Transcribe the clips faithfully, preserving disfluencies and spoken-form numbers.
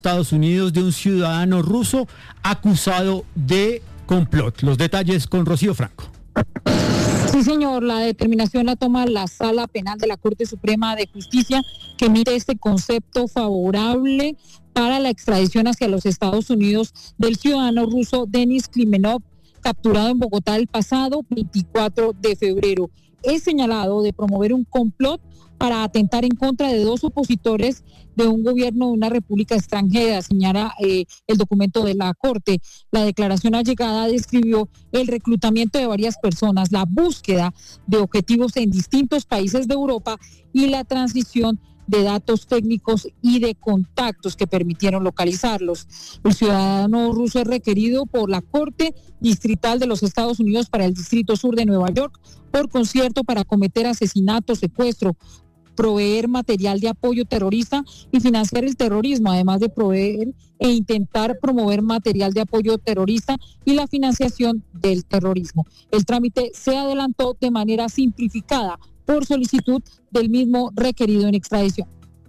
Estados Unidos de un ciudadano ruso acusado de complot. Los detalles con Rocío Franco. Sí, señor, la determinación la toma la Sala Penal de la Corte Suprema de Justicia, que emite este concepto favorable para la extradición hacia los Estados Unidos del ciudadano ruso Denis Klimenov, capturado en Bogotá el pasado veinticuatro de febrero. Es señalado de promover un complot para atentar en contra de dos opositores de un gobierno de una república extranjera, señala eh, el documento de la Corte. La declaración allegada describió el reclutamiento de varias personas, la búsqueda de objetivos en distintos países de Europa y la transmisión de datos técnicos y de contactos que permitieron localizarlos. El ciudadano ruso es requerido por la Corte Distrital de los Estados Unidos para el Distrito Sur de Nueva York por concierto para cometer asesinato, secuestro, proveer material de apoyo terrorista y financiar el terrorismo, además de proveer e intentar promover material de apoyo terrorista y la financiación del terrorismo. El trámite se adelantó de manera simplificada por solicitud del mismo requerido en extradición.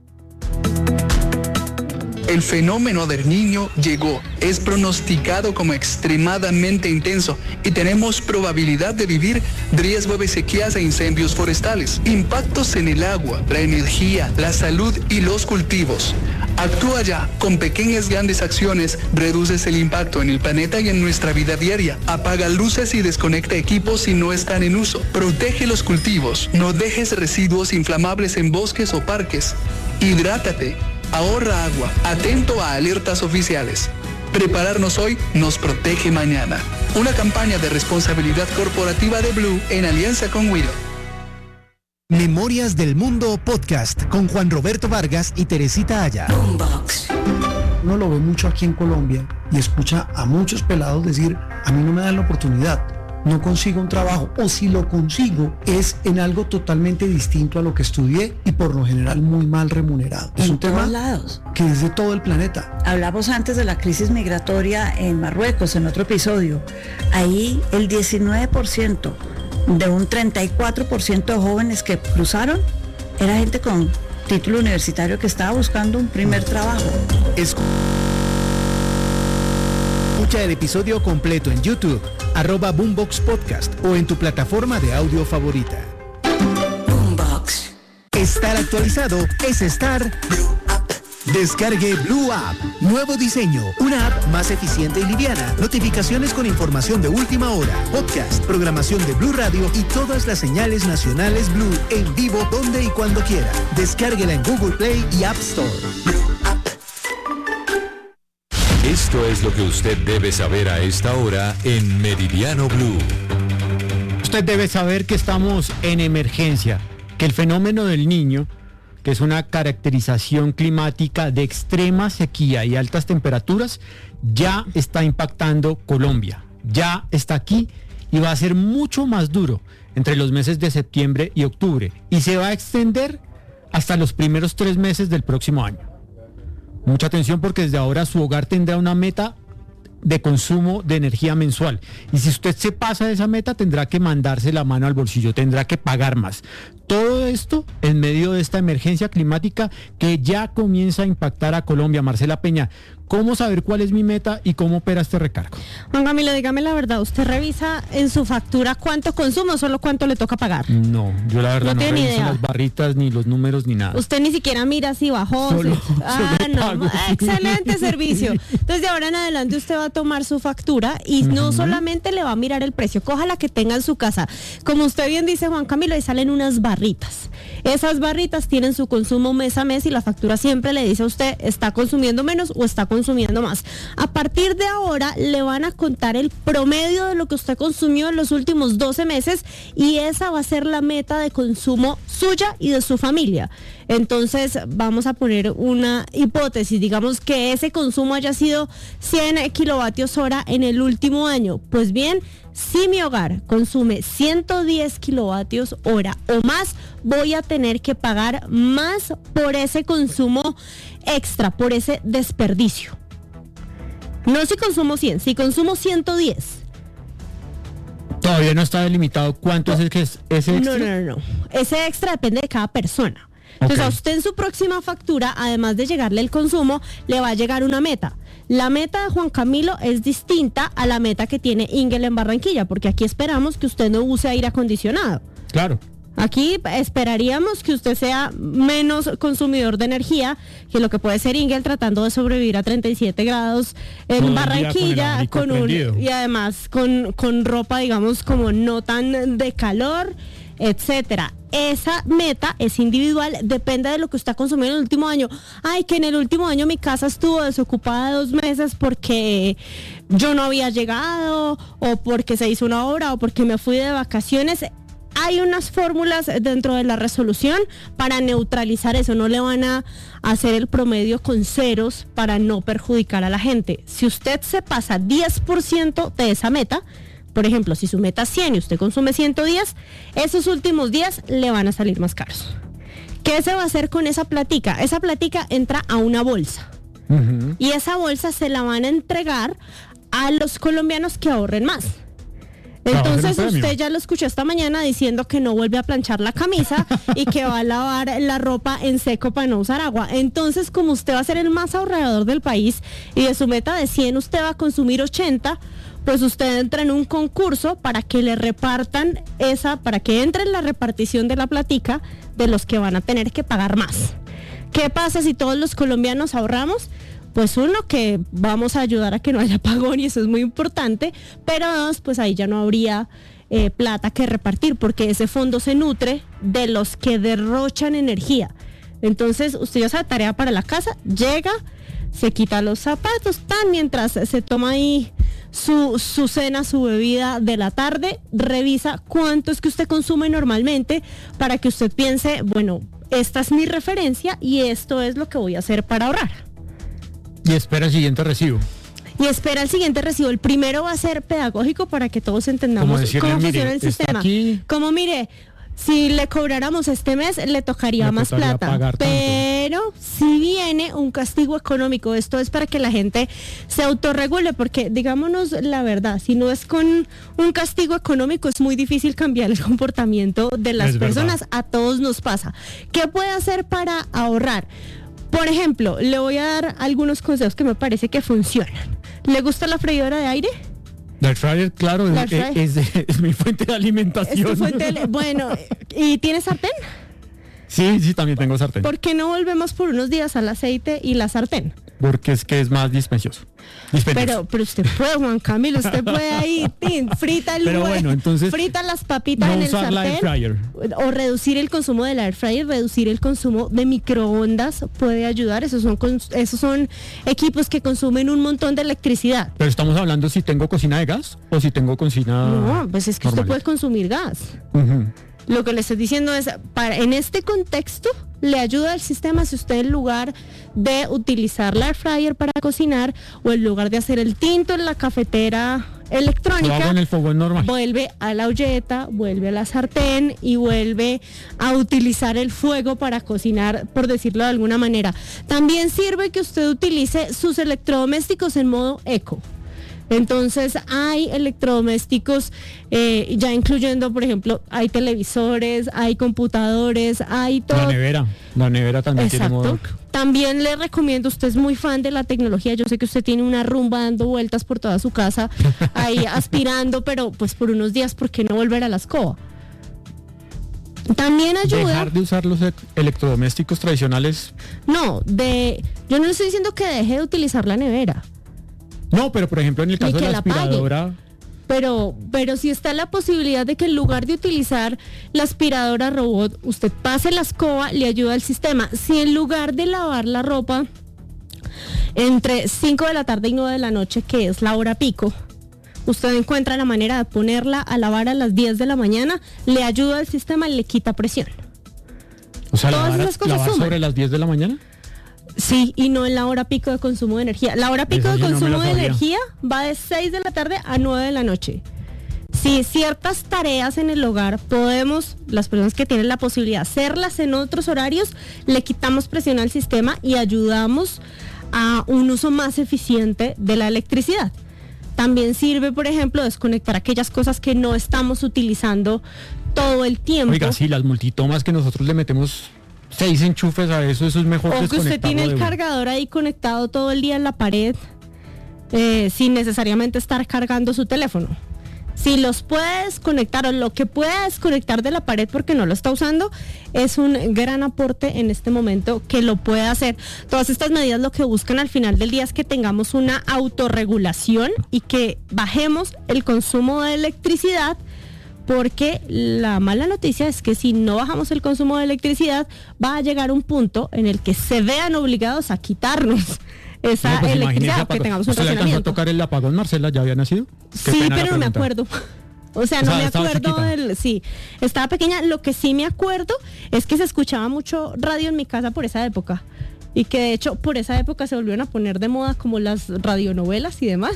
El fenómeno del Niño llegó, es pronosticado como extremadamente intenso y tenemos probabilidad de vivir riesgo de sequías e incendios forestales, impactos en el agua, la energía, la salud y los cultivos. Actúa ya, con pequeñas grandes acciones reduces el impacto en el planeta y en nuestra vida diaria. Apaga luces y desconecta equipos si no están en uso. Protege los cultivos, no dejes residuos inflamables en bosques o parques. Hidrátate. Ahorra agua, atento a alertas oficiales. Prepararnos hoy nos protege mañana. Una campaña de responsabilidad corporativa de Blue en alianza con Wido. Memorias del Mundo Podcast con Juan Roberto Vargas y Teresita Aya. Boombox. Uno lo ve mucho aquí en Colombia y escucha a muchos pelados decir, a mí no me dan la oportunidad. No consigo un trabajo, o si lo consigo es en algo totalmente distinto a lo que estudié y por lo general muy mal remunerado. Es en un tema lados. que es de todo el planeta. Hablamos antes de la crisis migratoria en Marruecos, en otro episodio. Ahí el diecinueve por ciento de un treinta y cuatro por ciento de jóvenes que cruzaron era gente con título universitario que estaba buscando un primer trabajo. Es... Escucha el episodio completo en YouTube, arroba Boombox Podcast o en tu plataforma de audio favorita. Boombox. Estar actualizado es estar... Descargue Blue App. Nuevo diseño, una app más eficiente y liviana. Notificaciones con información de última hora, podcast, programación de Blue Radio y todas las señales nacionales Blue en vivo donde y cuando quiera. Descárguela en Google Play y App Store. Esto es lo que usted debe saber a esta hora en Meridiano Blue. Usted debe saber que estamos en emergencia, que el fenómeno del Niño, que es una caracterización climática de extrema sequía y altas temperaturas, ya está impactando Colombia, ya está aquí y va a ser mucho más duro entre los meses de septiembre y octubre y se va a extender hasta los primeros tres meses del próximo año. Mucha atención porque desde ahora su hogar tendrá una meta de consumo de energía mensual. Y si usted se pasa de esa meta, tendrá que mandarse la mano al bolsillo, tendrá que pagar más. Todo esto en medio de esta emergencia climática que ya comienza a impactar a Colombia. Marcela Peña, ¿cómo saber cuál es mi meta y cómo opera este recargo? Juan Camilo, dígame la verdad, ¿usted revisa en su factura cuánto consume o solo cuánto le toca pagar? No, yo la verdad no, no reviso idea. las barritas, ni los números, ni nada. Usted ni siquiera mira si bajó. Solo, si... Ah, solo no, pago. excelente servicio. Entonces de ahora en adelante usted va a tomar su factura y uh-huh. no solamente le va a mirar el precio, coja la que tenga en su casa. Como usted bien dice, Juan Camilo, ahí salen unas barritas. Esas barritas tienen su consumo mes a mes y la factura siempre le dice a usted, ¿está consumiendo menos o está consumiendo más? A partir de ahora le van a contar el promedio de lo que usted consumió en los últimos doce meses y esa va a ser la meta de consumo suya y de su familia. Entonces vamos a poner una hipótesis, digamos que ese consumo haya sido cien kilovatios hora en el último año. Pues bien, si mi hogar consume ciento diez kilovatios hora o más, voy a tener que pagar más por ese consumo extra, por ese desperdicio. No si consumo cien, si consumo ciento diez. Todavía no está delimitado cuánto no, es, que es ese extra. No, no, no, no. Ese extra depende de cada persona. Entonces Ok. a usted en su próxima factura, además de llegarle el consumo, le va a llegar una meta. La meta de Juan Camilo es distinta a la meta que tiene Ingel en Barranquilla, porque aquí esperamos que usted no use aire acondicionado. Claro. Aquí esperaríamos que usted sea menos consumidor de energía que lo que puede ser Ingel tratando de sobrevivir a treinta y siete grados Todo el en día Barranquilla con el con, abanico un prendido. y además con, con ropa, digamos, como no tan de calor, etcétera. Esa meta es individual, depende de lo que usted ha consumido en el último año. Ay, que en el último año mi casa estuvo desocupada dos meses porque yo no había llegado, o porque se hizo una obra, o porque me fui de vacaciones. Hay unas fórmulas dentro de la resolución para neutralizar eso. No le van a hacer el promedio con ceros para no perjudicar a la gente. Si usted se pasa diez por ciento de esa meta, por ejemplo, si su meta es cien y usted consume ciento diez, esos últimos diez le van a salir más caros. ¿Qué se va a hacer con esa platica? Esa platica entra a una bolsa. Ujú. Y esa bolsa se la van a entregar a los colombianos que ahorren más. Va a ser un Entonces premio. usted ya lo escuchó esta mañana diciendo que no vuelve a planchar la camisa y que va a lavar la ropa en seco para no usar agua. Entonces, como usted va a ser el más ahorrador del país y de su meta de cien usted va a consumir ochenta, pues usted entra en un concurso para que le repartan esa, para que entre en la repartición de la platica de los que van a tener que pagar más. ¿Qué pasa si todos los colombianos ahorramos? Pues uno, que vamos a ayudar a que no haya apagón y eso es muy importante, pero dos, pues ahí ya no habría eh, plata que repartir porque ese fondo se nutre de los que derrochan energía. Entonces usted ya sabe, tarea para la casa, llega, se quita los zapatos, tan mientras se toma ahí su, su cena, su bebida de la tarde, revisa cuánto es que usted consume normalmente para que usted piense, bueno, esta es mi referencia y esto es lo que voy a hacer para ahorrar. Y espera el siguiente recibo. Y espera el siguiente recibo. El primero va a ser pedagógico para que todos entendamos Como decirle, cómo mire, funciona el está sistema. aquí. Como mire, si le cobráramos este mes, le tocaría Le más tocaría plata. pagar tanto. Pero si viene un castigo económico, esto es para que la gente se autorregule, porque digámonos la verdad, si no es con un castigo económico, es muy difícil cambiar el comportamiento de las Es personas. verdad. A todos nos pasa. ¿Qué puede hacer para ahorrar? Por ejemplo, le voy a dar algunos consejos que me parece que funcionan. ¿Le gusta la freidora de aire? La air fryer, claro, La es, air fryer. es- es mi fuente de ¿Es alimentación. tu fuente de- Bueno, ¿y tienes sartén? Sí, sí, también tengo sartén. ¿Por qué no volvemos por unos días al aceite y la sartén? Porque es que es más dispendioso. Dispendioso. Pero, pero usted puede, Juan Camilo, usted puede ahí, tin, frita el Pero hue- bueno, entonces, frita las papitas no en el usar sartén. la air fryer. O reducir el consumo de la air fryer, reducir el consumo de microondas puede ayudar. Esos son, cons- esos son equipos que consumen un montón de electricidad. Pero estamos hablando si tengo cocina de gas o si tengo cocina. No, pues es que usted normalita. puede consumir gas. Ujú. Lo que le estoy diciendo es, para, en este contexto, le ayuda al sistema si usted en lugar de utilizar la air fryer para cocinar o en lugar de hacer el tinto en la cafetera Lo electrónica, hago en el fogón normal. vuelve a la olleta, vuelve a la sartén y vuelve a utilizar el fuego para cocinar, por decirlo de alguna manera. También sirve que usted utilice sus electrodomésticos en modo eco. Entonces hay electrodomésticos, eh, ya incluyendo, por ejemplo, hay televisores, hay computadores, hay todo. La nevera. La nevera también tiene Exacto. modo. También le recomiendo, usted es muy fan de la tecnología, yo sé que usted tiene una rumba dando vueltas por toda su casa, ahí aspirando, pero pues por unos días, ¿por qué no volver a la escoba? También ayuda. Dejar de usar los e- electrodomésticos tradicionales. No, de, yo no le estoy diciendo que deje de utilizar la nevera. No, pero por ejemplo en el Ni caso de que la la apague. aspiradora. Pero, pero si está la posibilidad de que en lugar de utilizar la aspiradora robot, usted pase la escoba, le ayuda al sistema. Si en lugar de lavar la ropa entre cinco de la tarde y nueve de la noche, que es la hora pico, usted encuentra la manera de ponerla a lavar a las diez de la mañana, le ayuda al sistema y le quita presión. O sea, Todas lavar, esas cosas lavar suman. sobre las diez de la mañana. Sí, y no en la hora pico de consumo de energía. La hora pico Esa de sí no me consumo la de sabía. energía va de seis de la tarde a nueve de la noche. Si ciertas tareas en el hogar podemos, las personas que tienen la posibilidad de hacerlas en otros horarios, le quitamos presión al sistema y ayudamos a un uso más eficiente de la electricidad. También sirve, por ejemplo, desconectar aquellas cosas que no estamos utilizando todo el tiempo. Oiga, sí, las multitomas que nosotros le metemos seis enchufes a eso, eso es mejor. O que usted tiene el cargador ahí conectado todo el día en la pared, eh, sin necesariamente estar cargando su teléfono. Si los puedes conectar o lo que puedas conectar de la pared porque no lo está usando, es un gran aporte en este momento que lo puede hacer. Todas estas medidas lo que buscan al final del día es que tengamos una autorregulación y que bajemos el consumo de electricidad, porque la mala noticia es que si no bajamos el consumo de electricidad, va a llegar un punto en el que se vean obligados a quitarnos esa no, pues electricidad, que tengamos un racionamiento. ¿Usted le alcanzó a tocar el apagón, Marcela? ¿Ya había nacido? Sí, pero no me acuerdo. O sea, o no sea, me acuerdo chiquita. del... Sí, estaba pequeña. Lo que sí me acuerdo es que se escuchaba mucho radio en mi casa por esa época. Y que de hecho por esa época se volvieron a poner de moda como las radionovelas y demás.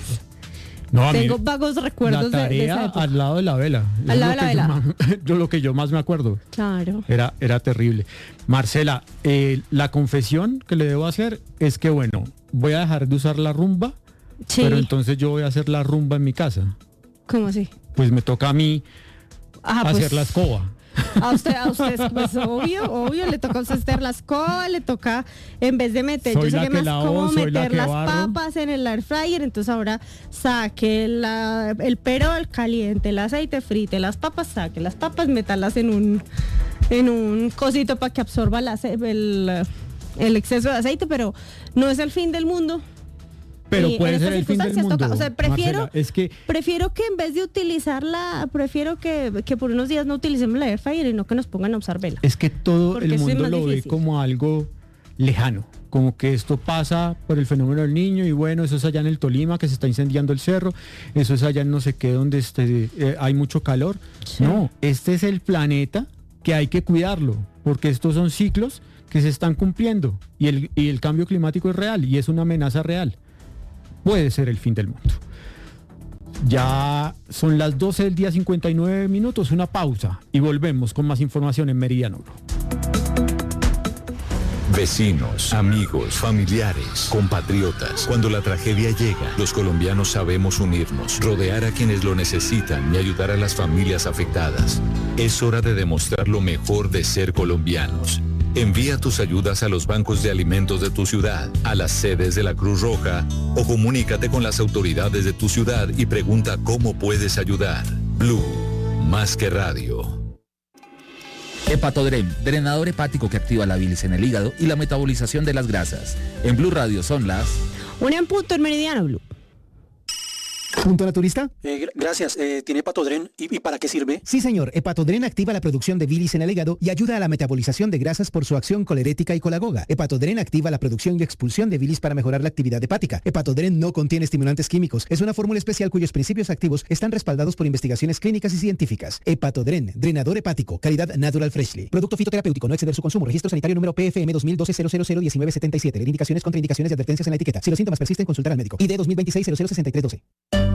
No, Tengo vagos recuerdos la de, de esa tarea época. al lado de la vela. Al Es lado lo de la que yo vela. más- yo lo que yo más me acuerdo. Claro. Era, era terrible. Marcela, eh, la confesión que le debo hacer es que, bueno, voy a dejar de usar la rumba, Sí. pero entonces yo voy a hacer la rumba en mi casa. ¿Cómo así? Pues me toca a mí Ah, hacer pues, la escoba. A usted, a usted, pues obvio, obvio, le toca a usted hacer la escoba, le toca, en vez de meter, Soy yo sé la que que más lavo, como soy la meter que las barro. papas en el air fryer, entonces ahora saque la, el perol caliente, el aceite, frite las papas, saque las papas, métalas en un, en un cosito para que absorba el, ace- el, el exceso de aceite, pero no es el fin del mundo. Pero Y puede en ser estas el fin del circunstancias mundo. toca, o sea, prefiero, Marcela, es que prefiero que en vez de utilizarla, prefiero que, que por unos días no utilicemos la air fryer y no que nos pongan a usar vela. es que todo Porque el eso es mundo más lo ve difícil. como algo lejano, como que esto pasa por el fenómeno del niño y bueno, eso es allá en el Tolima que se está incendiando el cerro, eso es allá en no sé qué donde este, eh, hay mucho calor. Sí. No, este es el planeta que hay que cuidarlo, porque estos son ciclos que se están cumpliendo y el, y el cambio climático es real y es una amenaza real. Puede ser el fin del mundo. Ya son las doce del día, cincuenta y nueve minutos, una pausa y volvemos con más información en Meridiano Blue. Vecinos, amigos, familiares, compatriotas. Cuando la tragedia llega, los colombianos sabemos unirnos, rodear a quienes lo necesitan y ayudar a las familias afectadas. Es hora de demostrar lo mejor de ser colombianos. Envía tus ayudas a los bancos de alimentos de tu ciudad, a las sedes de la Cruz Roja o comunícate con las autoridades de tu ciudad y pregunta cómo puedes ayudar. Blue, más que radio. Hepatodren, drenador hepático que activa la bilis en el hígado y la metabolización de las grasas. En Blue Radio son las... Una en punto en Meridiano Blue. ¿Punto naturista? Eh, gr- gracias. Eh, ¿Tiene Hepatodren? ¿Y, ¿Y para qué sirve? Sí, señor. Hepatodren activa la producción de bilis en el hígado y ayuda a la metabolización de grasas por su acción colerética y colagoga. Hepatodren activa la producción y expulsión de bilis para mejorar la actividad hepática. Hepatodren no contiene estimulantes químicos. Es una fórmula especial cuyos principios activos están respaldados por investigaciones clínicas y científicas. Hepatodren, drenador hepático, calidad Natural Freshly. Producto fitoterapéutico, no exceder su consumo. Registro sanitario número P F M dos mil doce cero cero cero diecinueve setenta y siete. Leer indicaciones, contraindicaciones y advertencias en la etiqueta. Si los síntomas persisten, consultar al médico. I D dos mil veintiséis cero cero sesenta y tres doce.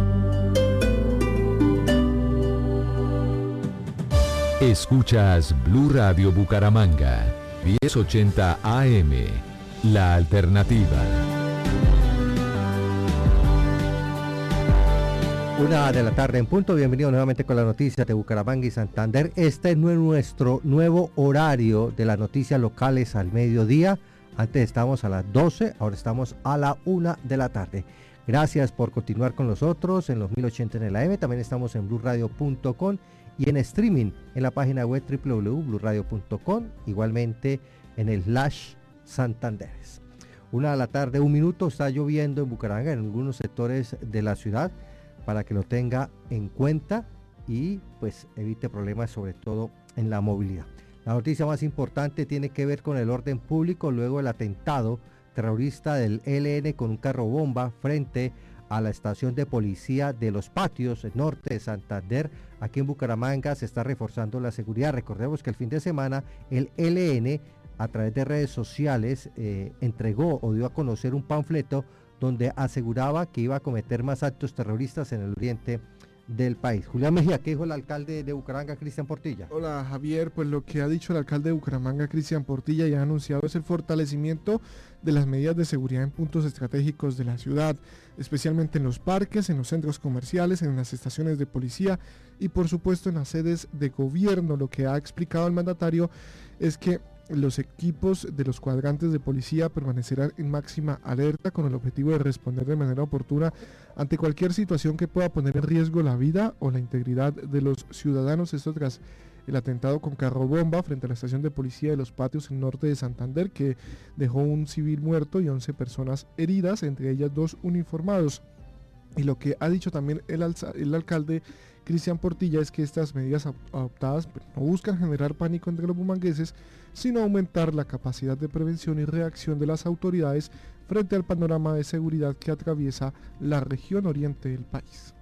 Escuchas Blue Radio Bucaramanga, diez ochenta A M, La Alternativa. Una de la tarde en punto, bienvenido nuevamente con las noticias de Bucaramanga y Santander. Este es nuestro nuevo horario de las noticias locales al mediodía. Antes estábamos a las doce, ahora estamos a la una de la tarde. Gracias por continuar con nosotros en los mil ochenta en el A M. También estamos en blue radio punto com y en streaming en la página web doble u doble u doble u punto blue radio punto com, igualmente en el slash Santanderes. Una de la tarde, un minuto, está lloviendo en Bucaramanga, en algunos sectores de la ciudad, para que lo tenga en cuenta y pues evite problemas, sobre todo en la movilidad. La noticia más importante tiene que ver con el orden público luego del atentado terrorista del E L N con un carro bomba frente a la estación de policía de Los Patios, el norte de Santander. Aquí en Bucaramanga se está reforzando la seguridad. Recordemos que el fin de semana el E L N a través de redes sociales eh, entregó o dio a conocer un panfleto donde aseguraba que iba a cometer más actos terroristas en el oriente del país. Julián Mejía, ¿qué dijo el alcalde de Bucaramanga, Cristian Portilla? Hola Javier, pues lo que ha dicho el alcalde de Bucaramanga, Cristian Portilla, y ha anunciado es el fortalecimiento de las medidas de seguridad en puntos estratégicos de la ciudad, especialmente en los parques, en los centros comerciales, en las estaciones de policía y por supuesto en las sedes de gobierno. Lo que ha explicado el mandatario es que los equipos de los cuadrantes de policía permanecerán en máxima alerta con el objetivo de responder de manera oportuna ante cualquier situación que pueda poner en riesgo la vida o la integridad de los ciudadanos. Esto tras el atentado con carro bomba frente a la estación de policía de Los Patios en norte de Santander, que dejó un civil muerto y once personas heridas, entre ellas dos uniformados. Y lo que ha dicho también el, alza, el alcalde Cristian Portilla es que estas medidas adoptadas no buscan generar pánico entre los bumangueses, sino aumentar la capacidad de prevención y reacción de las autoridades frente al panorama de seguridad que atraviesa la región oriente del país.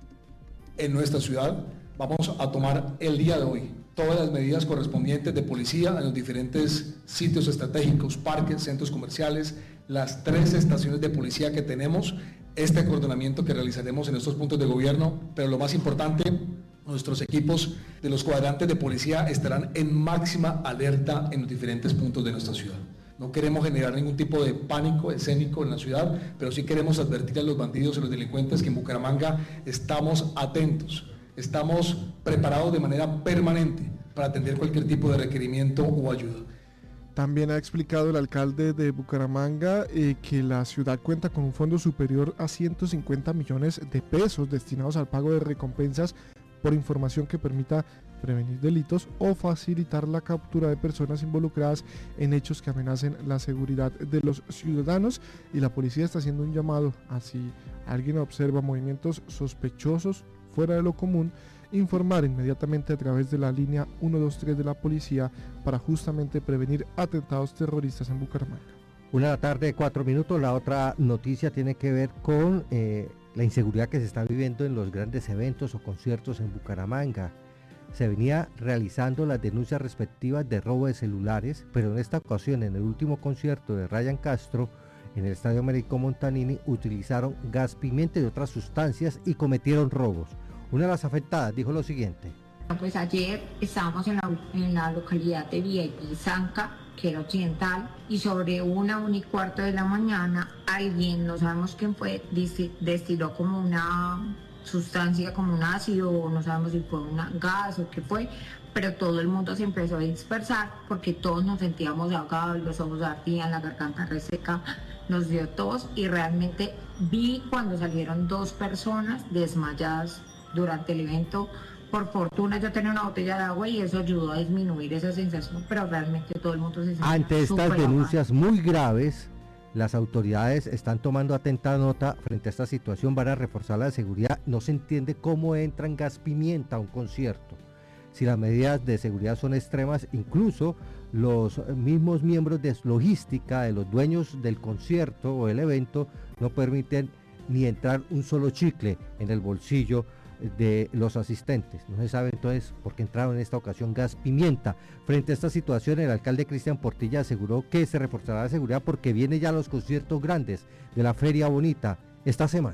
En nuestra ciudad vamos a tomar el día de hoy todas las medidas correspondientes de policía en los diferentes sitios estratégicos, parques, centros comerciales, las tres estaciones de policía que tenemos, este coordinamiento que realizaremos en estos puntos de gobierno, pero lo más importante, nuestros equipos de los cuadrantes de policía estarán en máxima alerta en los diferentes puntos de nuestra ciudad. No queremos generar ningún tipo de pánico escénico en la ciudad, pero sí queremos advertir a los bandidos y los delincuentes que en Bucaramanga estamos atentos, estamos preparados de manera permanente para atender cualquier tipo de requerimiento o ayuda. También ha explicado el alcalde de Bucaramanga eh, que la ciudad cuenta con un fondo superior a ciento cincuenta millones de pesos destinados al pago de recompensas por información que permita prevenir delitos o facilitar la captura de personas involucradas en hechos que amenacen la seguridad de los ciudadanos, y la policía está haciendo un llamado a si alguien observa movimientos sospechosos fuera de lo común, informar inmediatamente a través de la línea ciento veintitrés de la policía para justamente prevenir atentados terroristas en Bucaramanga. Una de la tarde, cuatro minutos. La otra noticia tiene que ver con eh, la inseguridad que se está viviendo en los grandes eventos o conciertos en Bucaramanga. Se venía realizando las denuncias respectivas de robo de celulares, pero en esta ocasión, en el último concierto de Ryan Castro, en el Estadio Américo Montanini, utilizaron gas pimienta y otras sustancias y cometieron robos. Una de las afectadas dijo lo siguiente. Pues ayer estábamos en la, en la localidad de V I P Zanca, que era occidental, y sobre una, una y cuarto de la mañana, alguien, no sabemos quién fue, destiló como una sustancia, como un ácido, o no sabemos si fue un gas o qué fue, pero todo el mundo se empezó a dispersar porque todos nos sentíamos ahogados, los ojos ardían, la garganta reseca, nos dio tos, y realmente vi cuando salieron dos personas desmayadas durante el evento. Por fortuna yo tenía una botella de agua y eso ayudó a disminuir esa sensación, pero realmente todo el mundo se sentía Ante estas súper denuncias ahogado. muy graves, las autoridades están tomando atenta nota frente a esta situación, van a reforzar la seguridad. No se entiende cómo entran gas pimienta a un concierto. Si las medidas de seguridad son extremas, incluso los mismos miembros de logística de los dueños del concierto o el evento no permiten ni entrar un solo chicle en el bolsillo de los asistentes. No se sabe entonces por qué entraron en esta ocasión gas pimienta. Frente a esta situación, el alcalde Cristian Portilla aseguró que se reforzará la seguridad porque vienen ya los conciertos grandes de la Feria Bonita esta semana.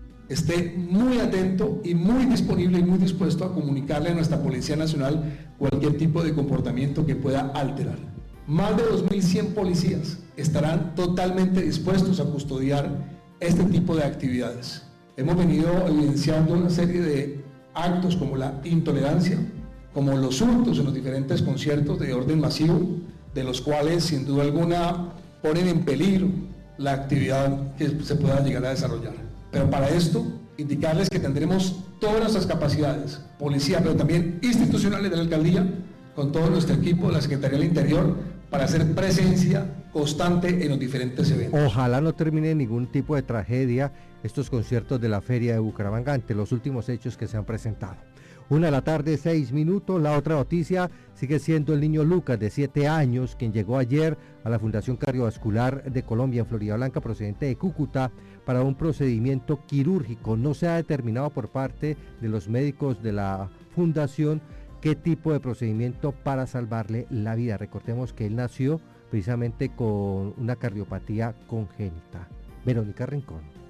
Esté muy atento y muy disponible y muy dispuesto a comunicarle a nuestra Policía Nacional cualquier tipo de comportamiento que pueda alterar. Más de dos mil cien policías estarán totalmente dispuestos a custodiar este tipo de actividades. Hemos venido evidenciando una serie de actos como la intolerancia, como los hurtos en los diferentes conciertos de orden masivo, de los cuales sin duda alguna ponen en peligro la actividad que se pueda llegar a desarrollar. Pero para esto, indicarles que tendremos todas nuestras capacidades, policía, pero también institucionales de la alcaldía, con todo nuestro equipo de la Secretaría del Interior, para hacer presencia constante en los diferentes eventos. Ojalá no termine ningún tipo de tragedia estos conciertos de la Feria de Bucaramanga ante los últimos hechos que se han presentado. Una de la tarde, seis minutos. La otra noticia sigue siendo el niño Lucas, de siete años, quien llegó ayer a la Fundación Cardiovascular de Colombia en Florida Blanca, procedente de Cúcuta, para un procedimiento quirúrgico. No se ha determinado por parte de los médicos de la fundación qué tipo de procedimiento para salvarle la vida. Recordemos que él nació precisamente con una cardiopatía congénita. Verónica Rincón.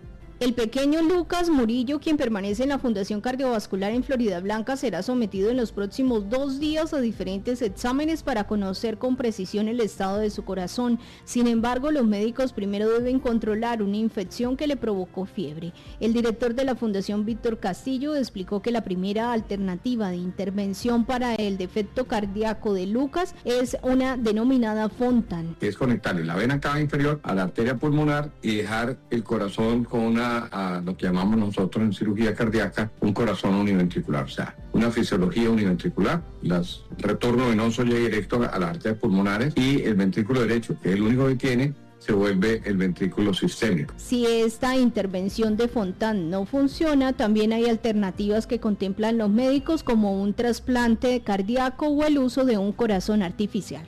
El pequeño Lucas Murillo, quien permanece en la Fundación Cardiovascular en Florida Blanca, será sometido en los próximos dos días a diferentes exámenes para conocer con precisión el estado de su corazón. Sin embargo, los médicos primero deben controlar una infección que le provocó fiebre. El director de la Fundación, Víctor Castillo, explicó que la primera alternativa de intervención para el defecto cardíaco de Lucas es una denominada Fontan. Es conectarle la vena cava inferior a la arteria pulmonar y dejar el corazón con una a lo que llamamos nosotros en cirugía cardíaca un corazón univentricular, o sea, una fisiología univentricular. El retorno venoso llega directo a las arterias pulmonares y el ventrículo derecho, que es el único que tiene, se vuelve el ventrículo sistémico. Si esta intervención de Fontan no funciona, también hay alternativas que contemplan los médicos, como un trasplante cardíaco o el uso de un corazón artificial.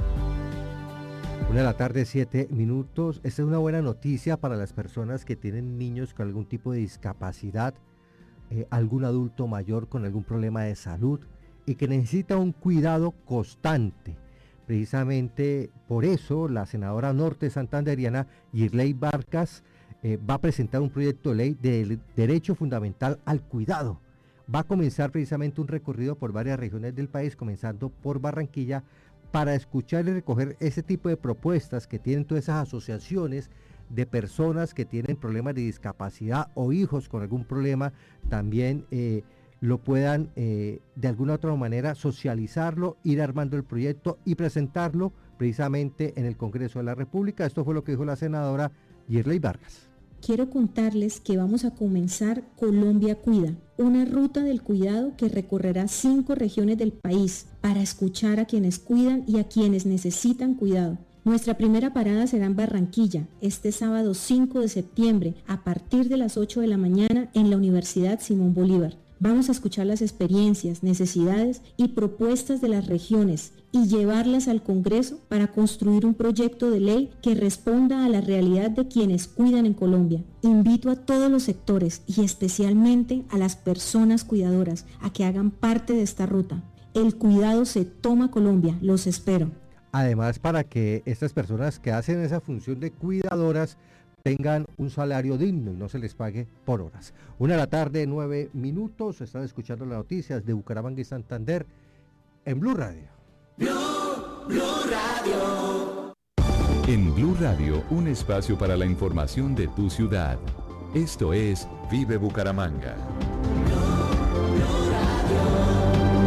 Una de la tarde, siete minutos. Esta es una buena noticia para las personas que tienen niños con algún tipo de discapacidad, eh, algún adulto mayor con algún problema de salud y que necesita un cuidado constante. Precisamente por eso la senadora norte santanderiana Yirley Vargas eh, va a presentar un proyecto de ley de derecho fundamental al cuidado. Va a comenzar precisamente un recorrido por varias regiones del país, comenzando por Barranquilla, para escuchar y recoger ese tipo de propuestas que tienen todas esas asociaciones de personas que tienen problemas de discapacidad o hijos con algún problema, también eh, lo puedan eh, de alguna u otra manera socializarlo, ir armando el proyecto y presentarlo precisamente en el Congreso de la República. Esto fue lo que dijo la senadora Yirley Vargas. Quiero contarles que vamos a comenzar Colombia Cuida, una ruta del cuidado que recorrerá cinco regiones del país para escuchar a quienes cuidan y a quienes necesitan cuidado. Nuestra primera parada será en Barranquilla, este sábado cinco de septiembre, a partir de las ocho de la mañana en la Universidad Simón Bolívar. Vamos a escuchar las experiencias, necesidades y propuestas de las regiones y llevarlas al Congreso para construir un proyecto de ley que responda a la realidad de quienes cuidan en Colombia. Invito a todos los sectores y especialmente a las personas cuidadoras a que hagan parte de esta ruta. El cuidado se toma Colombia, los espero. Además, para que estas personas que hacen esa función de cuidadoras tengan un salario digno y no se les pague por horas. Una de la tarde, nueve minutos, están escuchando las noticias de Bucaramanga y Santander en Blue Radio. Blue, Blue Radio. En Blue Radio, un espacio para la información de tu ciudad. Esto es Vive Bucaramanga. Blue, Blue Radio.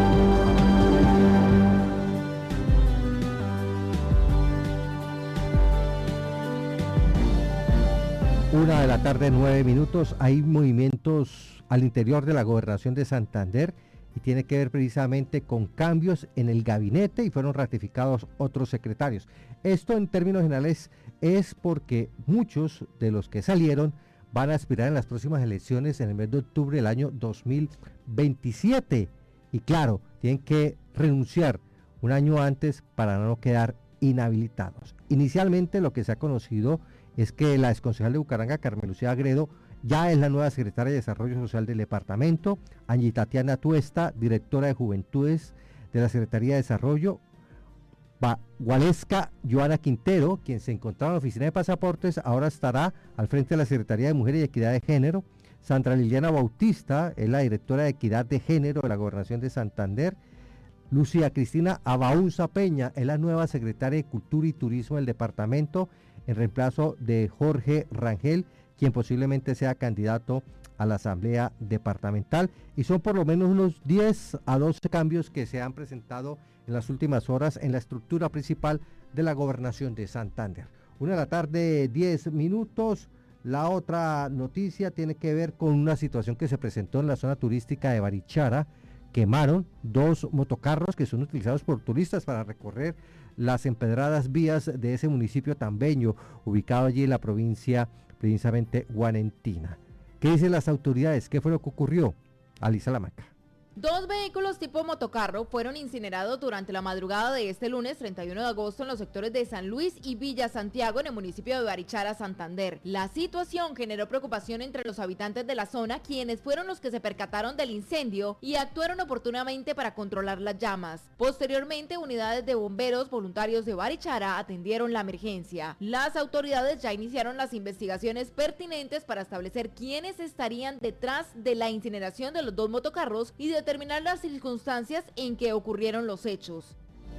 Una de la tarde, nueve minutos. Hay movimientos al interior de la gobernación de Santander y tiene que ver precisamente con cambios en el gabinete y fueron ratificados otros secretarios. Esto en términos generales es porque muchos de los que salieron van a aspirar en las próximas elecciones en el mes de octubre del año dos mil veintisiete y claro, tienen que renunciar un año antes para no quedar inhabilitados. Inicialmente lo que se ha conocido es que la exconcejal de Bucaramanga, Carmen Lucía Agredo, ya es la nueva secretaria de Desarrollo Social del departamento. Angie Tatiana Tuesta, directora de Juventudes de la Secretaría de Desarrollo. Gualesca Joana Quintero, quien se encontraba en la oficina de pasaportes, ahora estará al frente de la Secretaría de Mujer y Equidad de Género. Sandra Liliana Bautista es la directora de Equidad de Género de la Gobernación de Santander. Lucía Cristina Abaunza Peña es la nueva secretaria de Cultura y Turismo del departamento, en reemplazo de Jorge Rangel, quien posiblemente sea candidato a la Asamblea Departamental. Y son por lo menos unos diez a doce cambios que se han presentado en las últimas horas en la estructura principal de la Gobernación de Santander. Una de la tarde, diez minutos. La otra noticia tiene que ver con una situación que se presentó en la zona turística de Barichara. Quemaron dos motocarros que son utilizados por turistas para recorrer las empedradas vías de ese municipio tambeño, ubicado allí en la provincia precisamente guanentina. ¿Qué dicen las autoridades? ¿Qué fue lo que ocurrió? Alisa Lamaca. Dos vehículos tipo motocarro fueron incinerados durante la madrugada de este lunes treinta y uno de agosto en los sectores de San Luis y Villa Santiago en el municipio de Barichara, Santander. La situación generó preocupación entre los habitantes de la zona, quienes fueron los que se percataron del incendio y actuaron oportunamente para controlar las llamas. Posteriormente, unidades de bomberos voluntarios de Barichara atendieron la emergencia. Las autoridades ya iniciaron las investigaciones pertinentes para establecer quiénes estarían detrás de la incineración de los dos motocarros y de determinar las circunstancias en que ocurrieron los hechos.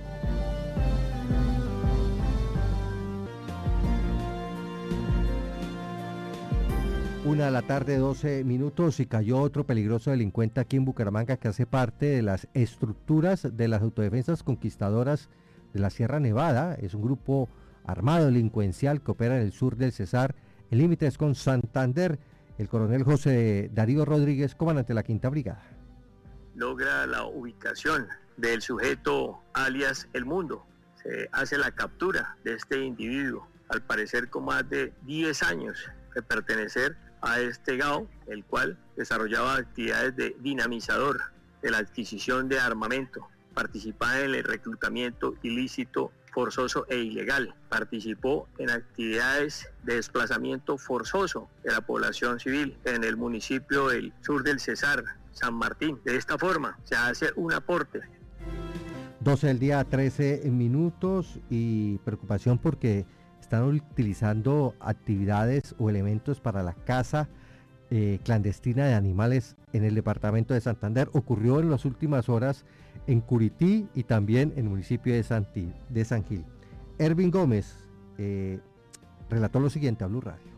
Una de la tarde, doce minutos, y cayó otro peligroso delincuente aquí en Bucaramanga que hace parte de las estructuras de las autodefensas conquistadoras de la Sierra Nevada. Es un grupo armado delincuencial que opera en el sur del Cesar, en límites con Santander. El coronel José Darío Rodríguez, comandante de la Quinta Brigada. Logra la ubicación del sujeto alias El Mundo. Se hace la captura de este individuo, al parecer con más de diez años de pertenecer a este G A O, el cual desarrollaba actividades de dinamizador, de la adquisición de armamento, participaba en el reclutamiento ilícito, forzoso e ilegal, participó en actividades de desplazamiento forzoso de la población civil en el municipio del sur del Cesar, San Martín. De esta forma se hace un aporte. doce del día, trece minutos, y preocupación porque están utilizando actividades o elementos para la caza eh, clandestina de animales en el departamento de Santander. Ocurrió en las últimas horas en Curití y también en el municipio de, Santi, de San Gil. Ervin Gómez eh, relató lo siguiente a Blue Radio.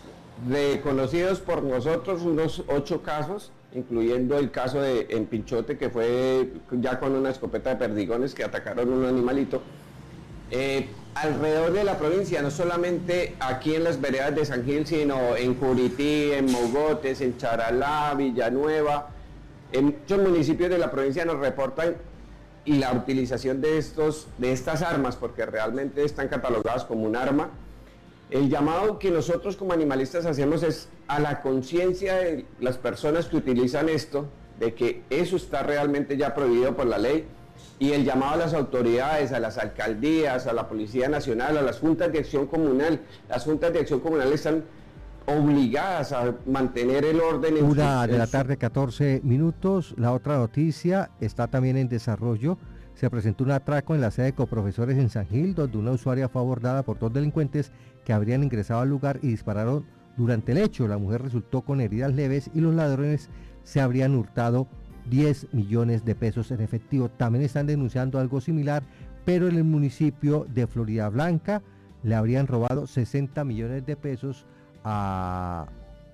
De conocidos por nosotros, unos ocho casos, incluyendo el caso de en Pinchote, que fue ya con una escopeta de perdigones que atacaron un animalito. Eh, alrededor de la provincia, no solamente aquí en las veredas de San Gil, sino en Curití, en Mogotes, en Charalá, Villanueva, en muchos municipios de la provincia nos reportan y la utilización de, estos, de estas armas, porque realmente están catalogadas como un arma. El llamado que nosotros como animalistas hacemos es a la conciencia de las personas que utilizan esto, de que eso está realmente ya prohibido por la ley, y el llamado a las autoridades, a las alcaldías, a la Policía Nacional, a las juntas de acción comunal. Las juntas de acción comunal están obligadas a mantener el orden. En Una su, de la su... tarde, catorce minutos. La otra noticia está también en desarrollo. Se presentó un atraco en la sede de Coprofesores en San Gil, donde una usuaria fue abordada por dos delincuentes que habrían ingresado al lugar y dispararon durante el hecho. La mujer resultó con heridas leves y los ladrones se habrían hurtado diez millones de pesos en efectivo. También están denunciando algo similar, pero en el municipio de Florida Blanca le habrían robado sesenta millones de pesos a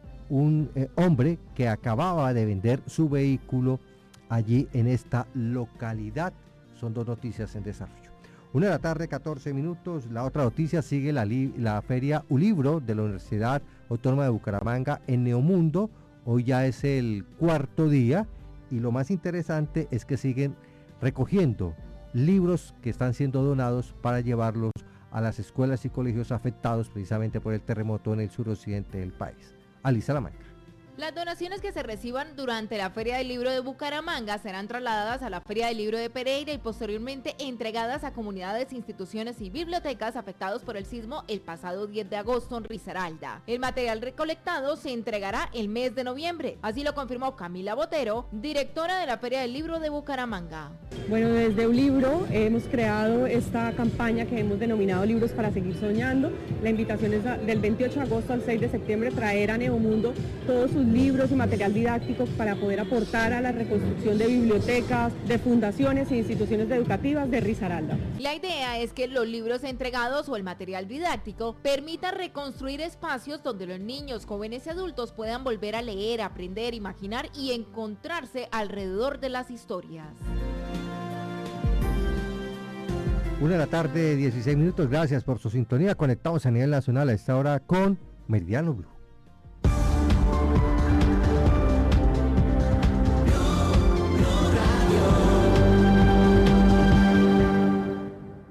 un eh, hombre que acababa de vender su vehículo allí en esta localidad. Son dos noticias en desarrollo. Una de la tarde, catorce minutos. La otra noticia sigue la, la Feria Ulibro de la Universidad Autónoma de Bucaramanga en Neomundo. Hoy ya es el cuarto día y lo más interesante es que siguen recogiendo libros que están siendo donados para llevarlos a las escuelas y colegios afectados precisamente por el terremoto en el suroccidente del país. Alisa Lamanca. Las donaciones que se reciban durante la Feria del Libro de Bucaramanga serán trasladadas a la Feria del Libro de Pereira y posteriormente entregadas a comunidades, instituciones y bibliotecas afectados por el sismo el pasado diez de agosto en Risaralda. El material recolectado se entregará el mes de noviembre, así lo confirmó Camila Botero, directora de la Feria del Libro de Bucaramanga. Bueno, desde Ulibro hemos creado esta campaña que hemos denominado Libros para Seguir Soñando. La invitación es del veintiocho de agosto al seis de septiembre traer a Neomundo todos sus libros y material didáctico para poder aportar a la reconstrucción de bibliotecas, de fundaciones e instituciones educativas de Risaralda. La idea es que los libros entregados o el material didáctico permitan reconstruir espacios donde los niños, jóvenes y adultos puedan volver a leer, aprender, imaginar y encontrarse alrededor de las historias. Una de la tarde, dieciséis minutos. Gracias por su sintonía. Conectamos a nivel nacional a esta hora con Meridiano Blue.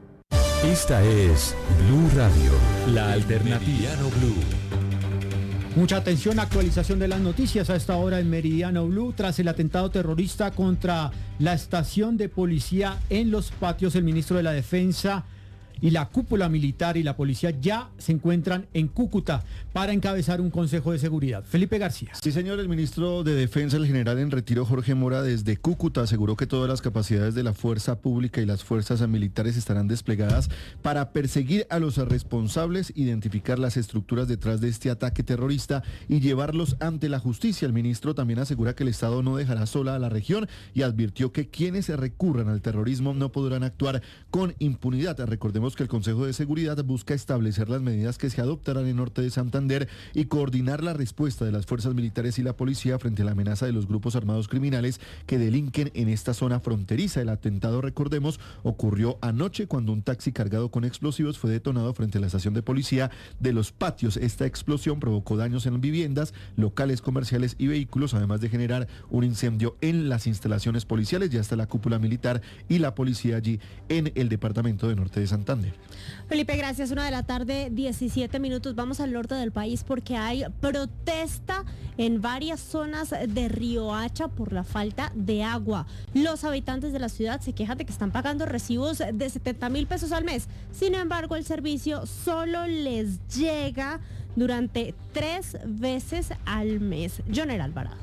Esta es Blue Radio, la alternativa. Blue. Mucha atención, actualización de las noticias a esta hora en Meridiano Blue. Tras el atentado terrorista contra la estación de policía en Los Patios, el ministro de la Defensa y la cúpula militar y la policía ya se encuentran en Cúcuta para encabezar un consejo de seguridad. Felipe García. Sí, señor, el ministro de Defensa, el general en retiro Jorge Mora, desde Cúcuta aseguró que todas las capacidades de la fuerza pública y las fuerzas militares estarán desplegadas para perseguir a los responsables, identificar las estructuras detrás de este ataque terrorista y llevarlos ante la justicia. El ministro también asegura que el Estado no dejará sola a la región y advirtió que quienes se recurran al terrorismo no podrán actuar con impunidad. Recordemos que el Consejo de Seguridad busca establecer las medidas que se adoptarán en Norte de Santander y coordinar la respuesta de las fuerzas militares y la policía frente a la amenaza de los grupos armados criminales que delinquen en esta zona fronteriza. El atentado, recordemos, ocurrió anoche cuando un taxi cargado con explosivos fue detonado frente a la estación de policía de Los Patios. Esta explosión provocó daños en viviendas, locales comerciales y vehículos, además de generar un incendio en las instalaciones policiales. Ya está la cúpula militar y la policía allí en el departamento de Norte de Santander. Felipe, gracias. Una de la tarde, diecisiete minutos. Vamos al norte del país porque hay protesta en varias zonas de Riohacha por la falta de agua. Los habitantes de la ciudad se quejan de que están pagando recibos de setenta mil pesos al mes. Sin embargo, el servicio solo les llega durante tres veces al mes. Joner Alvarado.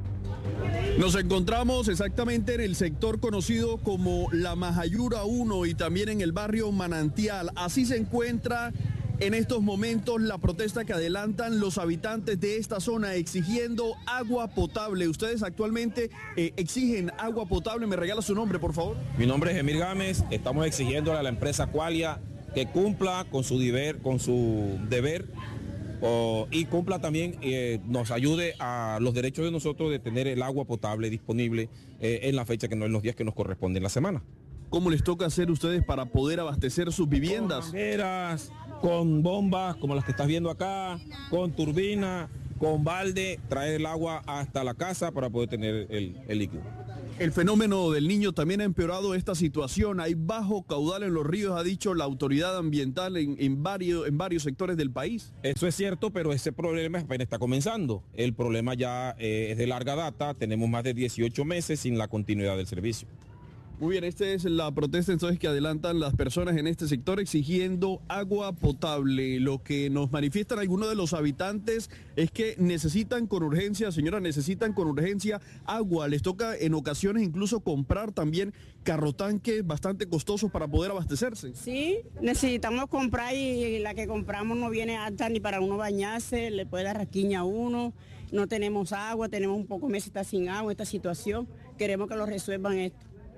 Nos encontramos exactamente en el sector conocido como La Majayura uno y también en el barrio Manantial. Así se encuentra en estos momentos la protesta que adelantan los habitantes de esta zona exigiendo agua potable. Ustedes actualmente eh, exigen agua potable. ¿Me regala su nombre, por favor? Mi nombre es Emir Gámez. Estamos exigiendo a la empresa Qualia que cumpla con su deber, con su deber Oh, y cumpla también, eh, nos ayude a los derechos de nosotros de tener el agua potable disponible eh, en la fecha, que no en los días que nos corresponden la semana. ¿Cómo les toca hacer ustedes para poder abastecer sus viviendas? Con mangueras, con bombas como las que estás viendo acá, con turbina, con balde, traer el agua hasta la casa para poder tener el, el líquido. El fenómeno del Niño también ha empeorado esta situación. Hay bajo caudal en los ríos, ha dicho la autoridad ambiental en, en, varios, en varios sectores del país. Eso es cierto, pero ese problema apenas está comenzando. El problema ya eh, es de larga data. Tenemos más de dieciocho meses sin la continuidad del servicio. Muy bien, esta es la protesta entonces que adelantan las personas en este sector exigiendo agua potable. Lo que nos manifiestan algunos de los habitantes es que necesitan con urgencia, señora, necesitan con urgencia agua. Les toca en ocasiones incluso comprar también carrotanques bastante costosos para poder abastecerse. Sí, necesitamos comprar y la que compramos no viene alta ni para uno bañarse, le puede dar raquiña a uno. No tenemos agua, tenemos un poco meses está sin agua esta situación. Queremos que lo resuelvan esto.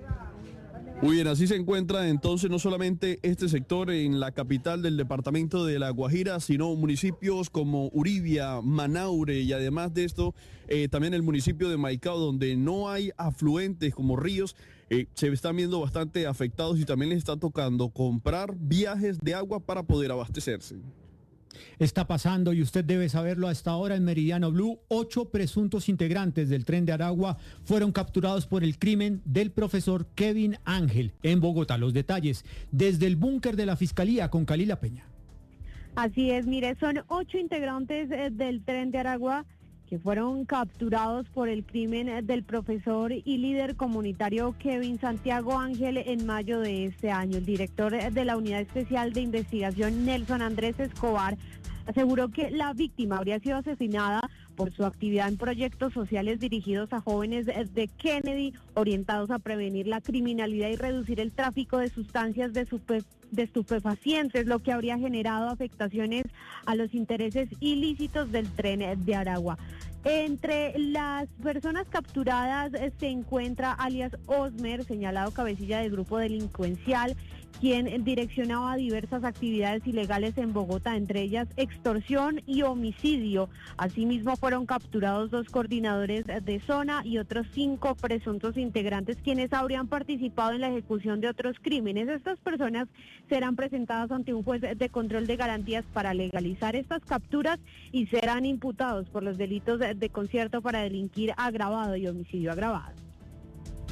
Muy bien, así se encuentra entonces no solamente este sector en la capital del departamento de La Guajira, sino municipios como Uribia, Manaure y además de esto, eh, también el municipio de Maicao, donde no hay afluentes como ríos, eh, se están viendo bastante afectados y también les está tocando comprar viajes de agua para poder abastecerse. Está pasando y usted debe saberlo hasta ahora en Meridiano Blue. Ocho presuntos integrantes del Tren de Aragua fueron capturados por el crimen del profesor Kevin Ángel en Bogotá. Los detalles desde el búnker de la Fiscalía con Calila Peña. Así es, mire, son ocho integrantes eh, del Tren de Aragua que fueron capturados por el crimen del profesor y líder comunitario Kevin Santiago Ángel en mayo de este año. El director de la Unidad Especial de Investigación, Nelson Andrés Escobar, aseguró que la víctima habría sido asesinada por su actividad en proyectos sociales dirigidos a jóvenes de Kennedy, orientados a prevenir la criminalidad y reducir el tráfico de sustancias de, supe- de estupefacientes, lo que habría generado afectaciones a los intereses ilícitos del Tren de Aragua. Entre las personas capturadas se encuentra alias Osmer, señalado cabecilla del grupo delincuencial, quien direccionaba diversas actividades ilegales en Bogotá, entre ellas extorsión y homicidio. Asimismo, fueron capturados dos coordinadores de zona y otros cinco presuntos integrantes, quienes habrían participado en la ejecución de otros crímenes. Estas personas serán presentadas ante un juez de control de garantías para legalizar estas capturas y serán imputados por los delitos de concierto para delinquir agravado y homicidio agravado.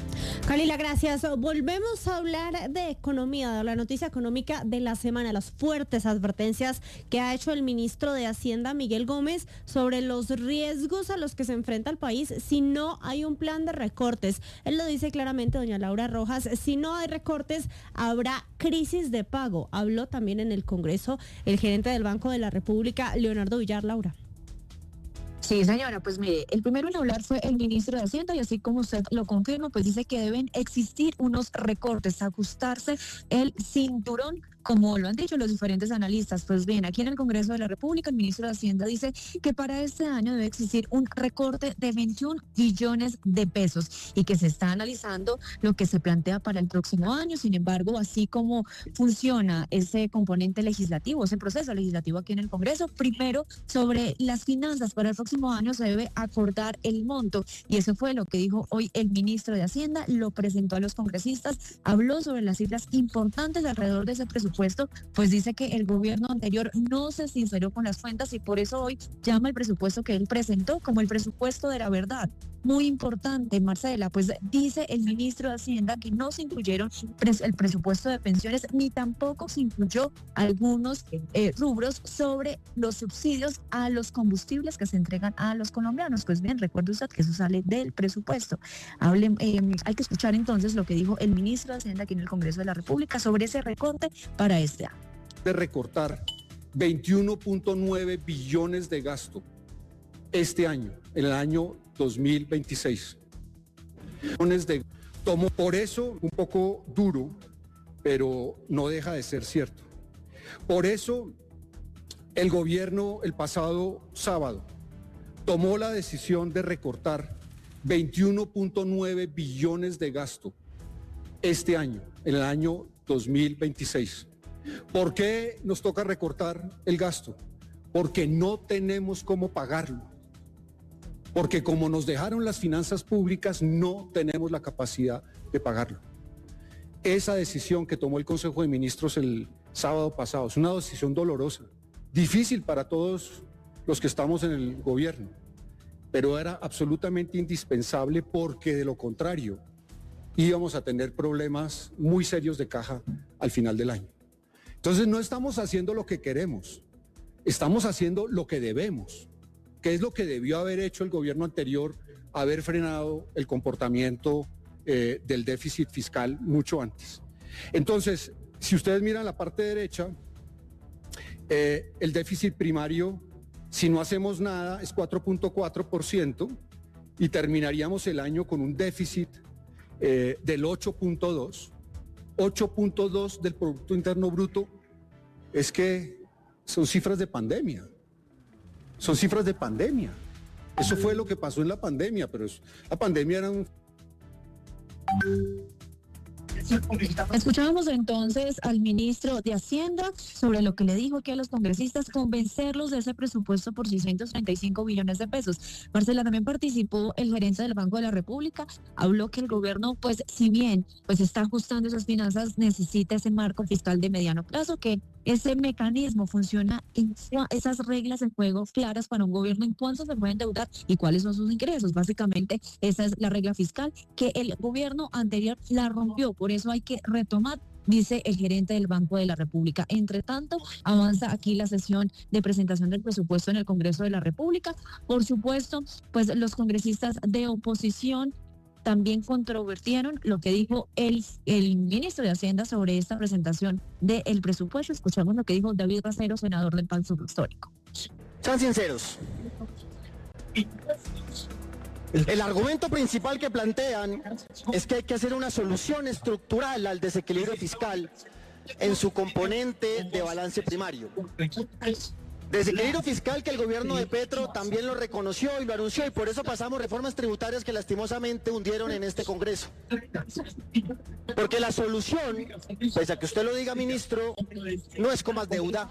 Camila, gracias. Volvemos a hablar de economía, de la noticia económica de la semana, las fuertes advertencias que ha hecho el ministro de Hacienda, Miguel Gómez, sobre los riesgos a los que se enfrenta el país si no hay un plan de recortes. Él lo dice claramente, doña Laura Rojas, si no hay recortes, habrá crisis de pago. Habló también en el Congreso el gerente del Banco de la República, Leonardo Villar. Laura. Sí, señora, pues mire, el primero en hablar fue el ministro de Hacienda y así como usted lo confirma, pues dice que deben existir unos recortes, ajustarse el cinturón, como lo han dicho los diferentes analistas. Pues bien, aquí en el Congreso de la República, el ministro de Hacienda dice que para este año debe existir un recorte de veintiún billones de pesos y que se está analizando lo que se plantea para el próximo año. Sin embargo, así como funciona ese componente legislativo, ese proceso legislativo aquí en el Congreso, primero sobre las finanzas para el próximo año se debe acordar el monto y eso fue lo que dijo hoy el ministro de Hacienda, lo presentó a los congresistas, habló sobre las cifras importantes alrededor de ese presupuesto. Pues dice que el gobierno anterior no se sinceró con las cuentas y por eso hoy llama el presupuesto que él presentó como el presupuesto de la verdad. Muy importante, Marcela, pues dice el ministro de Hacienda que no se incluyeron pres el presupuesto de pensiones ni tampoco se incluyó algunos eh, rubros sobre los subsidios a los combustibles que se entregan a los colombianos. Pues bien, recuerde usted que eso sale del presupuesto. Hable, eh, hay que escuchar entonces lo que dijo el ministro de Hacienda aquí en el Congreso de la República sobre ese recorte para este año. De recortar veintiuno punto nueve billones de gasto este año, en el año dos mil veintiséis. De, tomo por eso un poco duro, pero no deja de ser cierto. Por eso el gobierno el pasado sábado tomó la decisión de recortar veintiuno punto nueve billones de gasto este año, en el año dos mil veintiséis. ¿Por qué nos toca recortar el gasto? Porque no tenemos cómo pagarlo. Porque como nos dejaron las finanzas públicas, no tenemos la capacidad de pagarlo. Esa decisión que tomó el Consejo de Ministros el sábado pasado es una decisión dolorosa, difícil para todos los que estamos en el gobierno, pero era absolutamente indispensable porque de lo contrario íbamos a tener problemas muy serios de caja al final del año. Entonces no estamos haciendo lo que queremos, estamos haciendo lo que debemos. ¿Qué es lo que debió haber hecho el gobierno anterior? Haber frenado el comportamiento eh, del déficit fiscal mucho antes. Entonces, si ustedes miran la parte derecha, eh, el déficit primario, si no hacemos nada, es cuatro punto cuatro por ciento y terminaríamos el año con un déficit eh, del ocho punto dos. ocho punto dos del Producto Interno Bruto es que son cifras de pandemia. Son cifras de pandemia. Eso fue lo que pasó en la pandemia, pero es, la pandemia era un... Escuchábamos entonces al ministro de Hacienda sobre lo que le dijo aquí a los congresistas, convencerlos de ese presupuesto por seiscientos treinta y cinco billones de pesos. Marcela, también participó el gerente del Banco de la República, habló que el gobierno, pues si bien pues está ajustando esas finanzas, necesita ese marco fiscal de mediano plazo, que ese mecanismo funciona en esas reglas en juego claras para un gobierno en cuánto se puede endeudar y cuáles son sus ingresos. Básicamente, esa es la regla fiscal que el gobierno anterior la rompió. Por eso hay que retomar, dice el gerente del Banco de la República. Entre tanto, avanza aquí la sesión de presentación del presupuesto en el Congreso de la República. Por supuesto, pues los congresistas de oposición también controvertieron lo que dijo el, el ministro de Hacienda sobre esta presentación del presupuesto. Escuchamos lo que dijo David Racero, senador del Pacto Histórico. Sean sinceros. El argumento principal que plantean es que hay que hacer una solución estructural al desequilibrio fiscal en su componente de balance primario. Desequilibrio fiscal que el gobierno de Petro también lo reconoció y lo anunció, y por eso pasamos reformas tributarias que lastimosamente hundieron en este Congreso. Porque la solución, pese a que usted lo diga, ministro, no es con más deuda.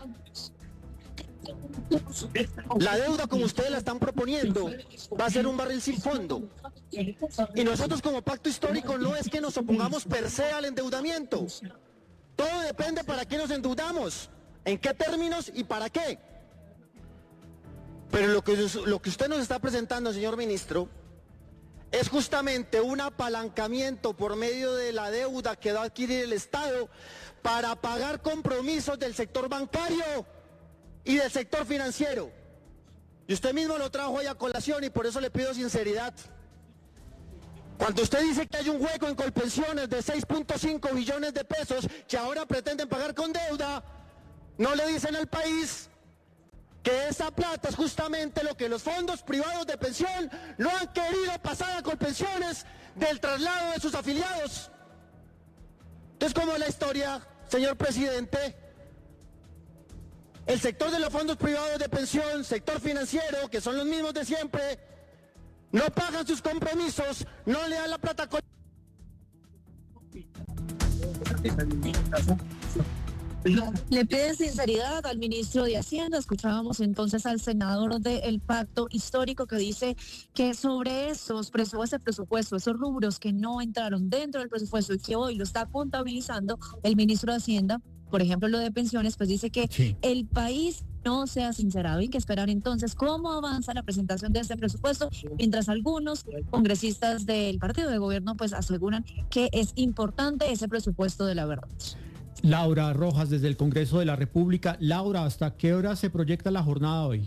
La deuda, como ustedes la están proponiendo, va a ser un barril sin fondo. Y nosotros como pacto histórico no es que nos opongamos per se al endeudamiento. Todo depende para qué nos endeudamos, en qué términos y para qué. Pero lo que, lo que usted nos está presentando, señor ministro, es justamente un apalancamiento por medio de la deuda que va a adquirir el Estado para pagar compromisos del sector bancario y del sector financiero. Y usted mismo lo trajo ahí a colación y por eso le pido sinceridad. Cuando usted dice que hay un hueco en Colpensiones de seis punto cinco billones de pesos que ahora pretenden pagar con deuda, no le dicen al país que esa plata es justamente lo que los fondos privados de pensión no han querido pasar a Colpensiones del traslado de sus afiliados. Entonces, ¿cómo es la historia, señor presidente? El sector de los fondos privados de pensión, sector financiero, que son los mismos de siempre, no pagan sus compromisos, no le dan la plata. Con... Le piden sinceridad al ministro de Hacienda. Escuchábamos entonces al senador del Pacto Histórico que dice que sobre esos presupuestos, ese presupuesto, esos rubros que no entraron dentro del presupuesto y que hoy lo está contabilizando el ministro de Hacienda, por ejemplo lo de pensiones, pues dice que sí, el país no se ha sincerado y que esperar entonces cómo avanza la presentación de este presupuesto, mientras algunos congresistas del partido de gobierno pues aseguran que es importante ese presupuesto de la verdad. Laura Rojas, desde el Congreso de la República. Laura, ¿hasta qué hora se proyecta la jornada hoy?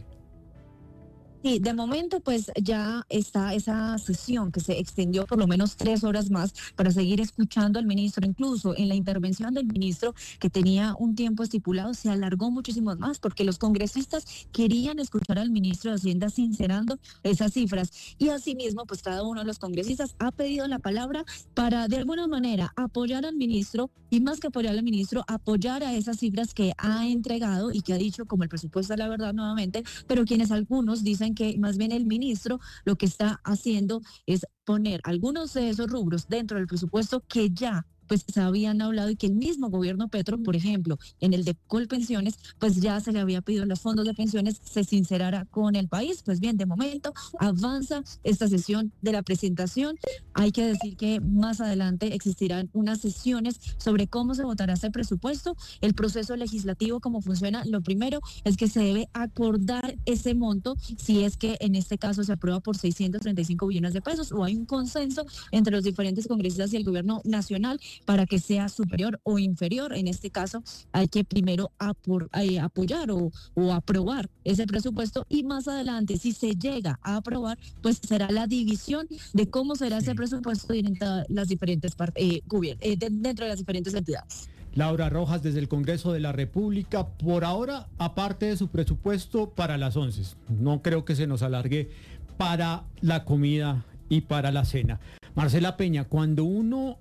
Sí, de momento pues ya está esa sesión que se extendió por lo menos tres horas más para seguir escuchando al ministro. Incluso en la intervención del ministro, que tenía un tiempo estipulado, se alargó muchísimo más porque los congresistas querían escuchar al ministro de Hacienda sincerando esas cifras. Y asimismo, pues cada uno de los congresistas ha pedido la palabra para de alguna manera apoyar al ministro y más que apoyar al ministro, apoyar a esas cifras que ha entregado y que ha dicho como el presupuesto de la verdad nuevamente, pero quienes algunos dicen que más bien el ministro lo que está haciendo es poner algunos de esos rubros dentro del presupuesto que ya pues se habían hablado y que el mismo gobierno Petro, por ejemplo, en el de Colpensiones, pues ya se le había pedido a los fondos de pensiones se sincerara con el país. Pues bien, de momento avanza esta sesión de la presentación. Hay que decir que más adelante existirán unas sesiones sobre cómo se votará ese presupuesto, el proceso legislativo, cómo funciona. Lo primero es que se debe acordar ese monto, si es que en este caso se aprueba por seiscientos treinta y cinco billones de pesos o hay un consenso entre los diferentes congresistas y el gobierno nacional para que sea superior o inferior. En este caso hay que primero apor, eh, apoyar o, o aprobar ese presupuesto y más adelante, si se llega a aprobar, pues será la división de cómo será ese presupuesto dentro de las diferentes partes, eh, gobierno, eh, de, dentro de las diferentes entidades. Laura Rojas, desde el Congreso de la República. Por ahora, aparte de su presupuesto para las once, no creo que se nos alargue para la comida y para la cena. Marcela Peña, cuando uno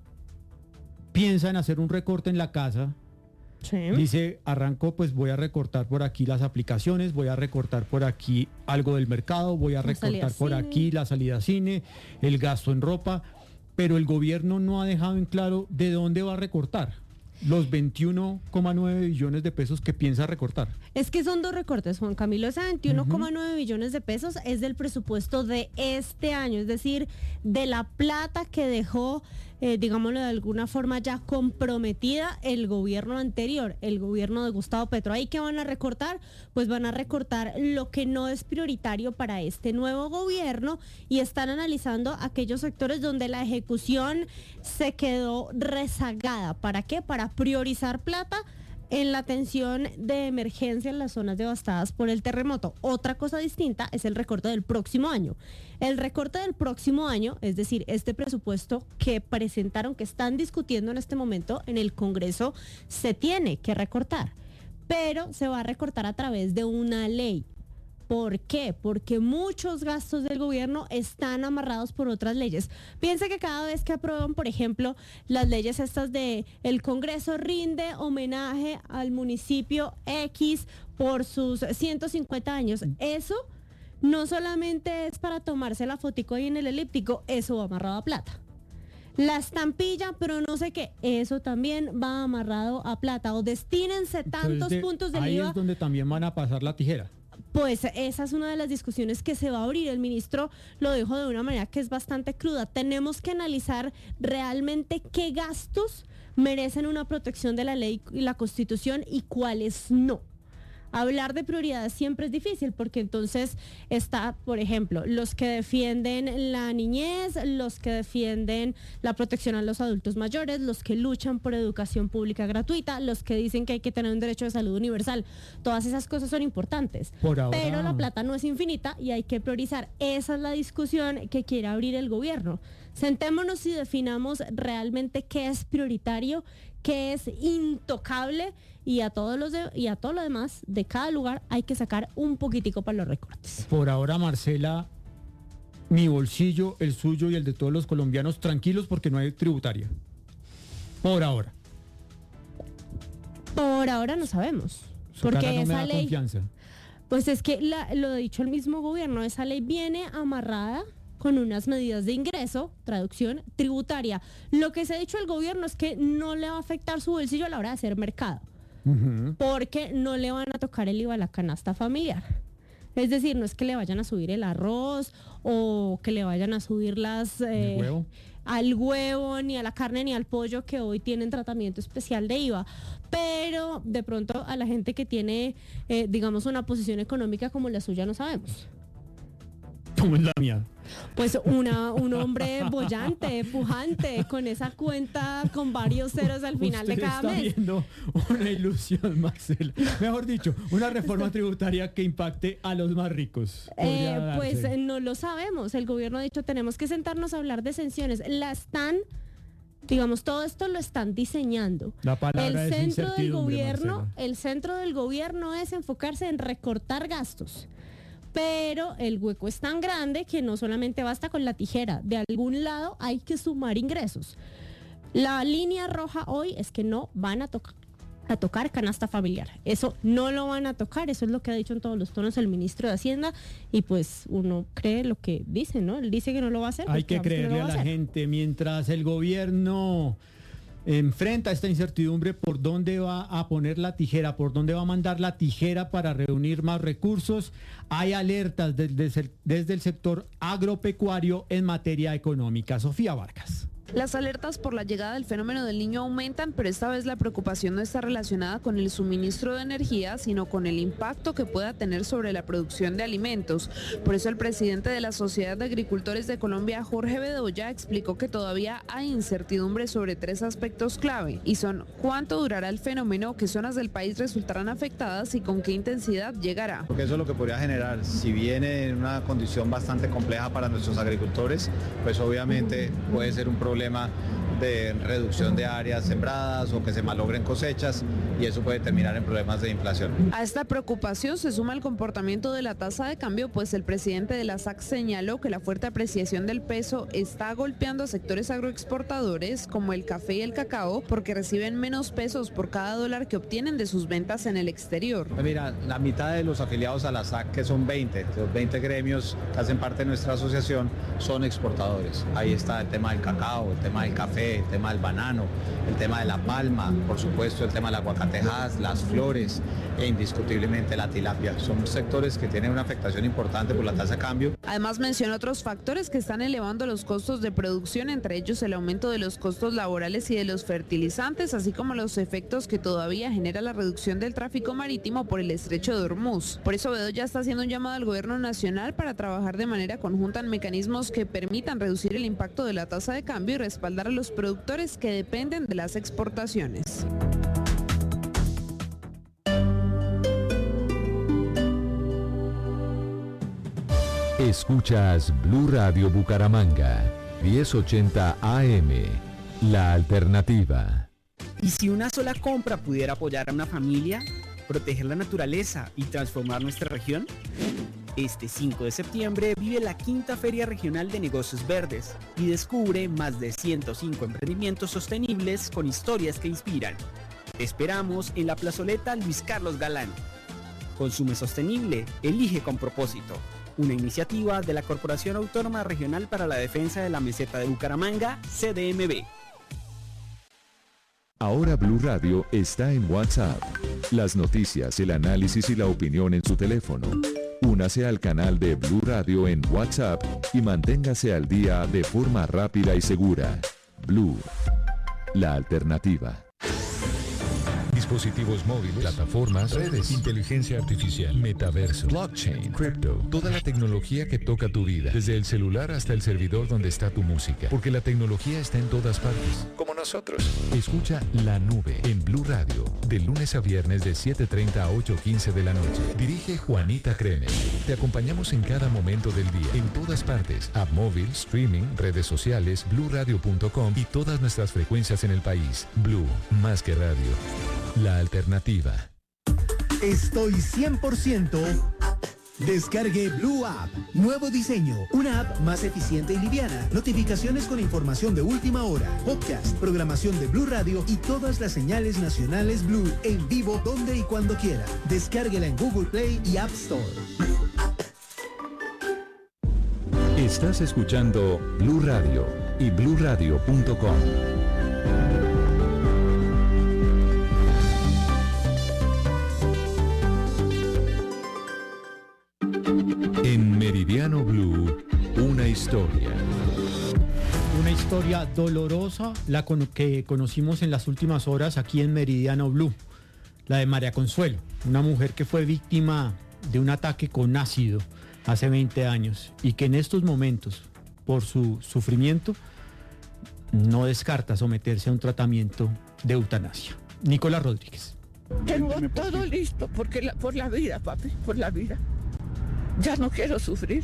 piensa en hacer un recorte en la casa, sí, dice, arranco, pues voy a recortar por aquí las aplicaciones, voy a recortar por aquí algo del mercado, voy a recortar por aquí la salida a cine, el gasto en ropa, pero el gobierno no ha dejado en claro de dónde va a recortar los veintiuno coma nueve billones de pesos que piensa recortar. Es que son dos recortes, Juan Camilo. Ese veintiuno coma nueve uh-huh. billones de pesos es del presupuesto de este año, es decir, de la plata que dejó, eh, digámoslo de alguna forma, ya comprometida el gobierno anterior, el gobierno de Gustavo Petro. ¿Ahí qué van a recortar? Pues van a recortar lo que no es prioritario para este nuevo gobierno y están analizando aquellos sectores donde la ejecución se quedó rezagada. ¿Para qué? Para priorizar plata en la atención de emergencia en las zonas devastadas por el terremoto. Otra cosa distinta es el recorte del próximo año. El recorte del próximo año, es decir, este presupuesto que presentaron, que están discutiendo en este momento en el Congreso, se tiene que recortar, pero se va a recortar a través de una ley. ¿Por qué? Porque muchos gastos del gobierno están amarrados por otras leyes. Piensa que cada vez que aprueban, por ejemplo, las leyes estas de el Congreso rinde homenaje al municipio X por sus ciento cincuenta años, eso no solamente es para tomarse la fotico ahí en el elíptico, eso va amarrado a plata. La estampilla, pero no sé qué, eso también va amarrado a plata. O destínense tantos Entonces, puntos del ahí I V A. Es donde también van a pasar la tijera. Pues esa es una de las discusiones que se va a abrir. El ministro lo dijo de una manera que es bastante cruda. Tenemos que analizar realmente qué gastos merecen una protección de la ley y la Constitución y cuáles no. hablar de prioridades siempre es difícil porque entonces está, por ejemplo, los que defienden la niñez, los que defienden la protección a los adultos mayores, los que luchan por educación pública gratuita, los que dicen que hay que tener un derecho de salud universal. Todas esas cosas son importantes, Por ahora... pero la plata no es infinita y hay que priorizar. Esa es la discusión que quiere abrir el gobierno. Sentémonos y definamos realmente qué es prioritario, qué es intocable, y a todos los de, y a todo lo demás de cada lugar hay que sacar un poquitico para los recortes. Por ahora, Marcela, mi bolsillo, el suyo y el de todos los colombianos tranquilos porque no hay tributaria. Por ahora. Por ahora no sabemos. Su porque cara no me esa da ley, confianza. pues es que la, lo ha dicho el mismo gobierno, esa ley viene amarrada con unas medidas de ingreso, traducción tributaria. Lo que se ha dicho el gobierno es que no le va a afectar su bolsillo a la hora de hacer mercado. Uh-huh. Porque no le van a tocar el I V A a la canasta familiar. Es decir, no es que le vayan a subir el arroz o que le vayan a subir las eh, huevo. al huevo, ni a la carne, ni al pollo que hoy tienen tratamiento especial de I V A. Pero de pronto a la gente que tiene, eh, digamos, una posición económica como la suya no sabemos. ¿Cómo es la mía? Pues una, un hombre bollante, pujante, con esa cuenta con varios ceros al final Usted de cada está mes. viendo una ilusión, Marcela. Mejor dicho, una reforma tributaria que impacte a los más ricos. Eh, pues eh, no lo sabemos. El gobierno ha dicho tenemos que sentarnos a hablar de exenciones. La están, digamos, todo esto lo están diseñando. La palabra el es centro del incertidumbre, gobierno, Marcela. el centro del gobierno es enfocarse en recortar gastos. Pero el hueco es tan grande que no solamente basta con la tijera, de algún lado hay que sumar ingresos. La línea roja hoy es que no van a tocar a tocar canasta familiar. Eso no lo van a tocar, eso es lo que ha dicho en todos los tonos el ministro de Hacienda y pues uno cree lo que dice, ¿no? Él dice que no lo va a hacer. Hay pues que creerle a la gente mientras el gobierno enfrenta esta incertidumbre por dónde va a poner la tijera, por dónde va a mandar la tijera para reunir más recursos. Hay alertas desde, desde el sector agropecuario en materia económica. Sofía Vargas. Las alertas por la llegada del fenómeno del Niño aumentan, pero esta vez la preocupación no está relacionada con el suministro de energía, sino con el impacto que pueda tener sobre la producción de alimentos. Por eso el presidente de la Sociedad de Agricultores de Colombia, Jorge Bedoya, explicó que todavía hay incertidumbre sobre tres aspectos clave, y son cuánto durará el fenómeno, qué zonas del país resultarán afectadas y con qué intensidad llegará. Porque eso es lo que podría generar, si viene en una condición bastante compleja para nuestros agricultores, pues obviamente puede ser un problema de reducción de áreas sembradas o que se malogren cosechas y eso puede terminar en problemas de inflación. A esta preocupación se suma el comportamiento de la tasa de cambio, pues el presidente de la S A C señaló que la fuerte apreciación del peso está golpeando a sectores agroexportadores como el café y el cacao porque reciben menos pesos por cada dólar que obtienen de sus ventas en el exterior. Pues mira, la mitad de los afiliados a la S A C, que son veinte, los veinte gremios que hacen parte de nuestra asociación, son exportadores. Ahí está el tema del cacao, el tema del café, el tema del banano, el tema de la palma, por supuesto el tema del aguacatejas, las flores e indiscutiblemente la tilapia. Son sectores que tienen una afectación importante por la tasa de cambio. Además mencionó otros factores que están elevando los costos de producción, entre ellos el aumento de los costos laborales y de los fertilizantes, así como los efectos que todavía genera la reducción del tráfico marítimo por el estrecho de Hormuz. Por eso Bedoya está haciendo un llamado al gobierno nacional para trabajar de manera conjunta en mecanismos que permitan reducir el impacto de la tasa de cambio y respaldar a los productores que dependen de las exportaciones. Escuchas Blue Radio Bucaramanga, diez ochenta A M, La Alternativa. ¿Y si una sola compra pudiera apoyar a una familia, proteger la naturaleza y transformar nuestra región? Este cinco de septiembre vive la quinta Feria Regional de Negocios Verdes y descubre más de ciento cinco emprendimientos sostenibles con historias que inspiran. Te esperamos en la plazoleta Luis Carlos Galán. Consume sostenible, elige con propósito. Una iniciativa de la Corporación Autónoma Regional para la Defensa de la Meseta de Bucaramanga, C D M B. Ahora Blue Radio está en WhatsApp. Las noticias, el análisis y la opinión en su teléfono. Únase al canal de Blue Radio en WhatsApp y manténgase al día de forma rápida y segura. Blue, la alternativa. dispositivos móviles, plataformas, redes, inteligencia artificial, metaverso, blockchain, cripto, toda la tecnología que toca tu vida, desde el celular hasta el servidor donde está tu música, porque la tecnología está en todas partes, como nosotros. Escucha La Nube en Blue Radio, de lunes a viernes de siete treinta a ocho quince de la noche. Dirige Juanita Kremer. Te acompañamos en cada momento del día, en todas partes, app móvil, streaming, redes sociales, blue radio punto com y todas nuestras frecuencias en el país. Blue, más que radio. La alternativa. Estoy cien por ciento. Descargue Blue App. Nuevo diseño. Una app más eficiente y liviana. Notificaciones con información de última hora. Podcast, programación de Blue Radio y todas las señales nacionales Blue en vivo donde y cuando quiera. Descárguela en Google Play y App Store. Estás escuchando Blue Radio y blue radio punto com. En Meridiano Blue, una historia. Una historia dolorosa, la con- que conocimos en las últimas horas aquí en Meridiano Blue. La de María Consuelo, una mujer que fue víctima de un ataque con ácido hace veinte años y que en estos momentos, por su sufrimiento, no descarta someterse a un tratamiento de eutanasia. Nicolás Rodríguez. Tengo todo listo porque la, por la vida, papi, por la vida. Ya no quiero sufrir.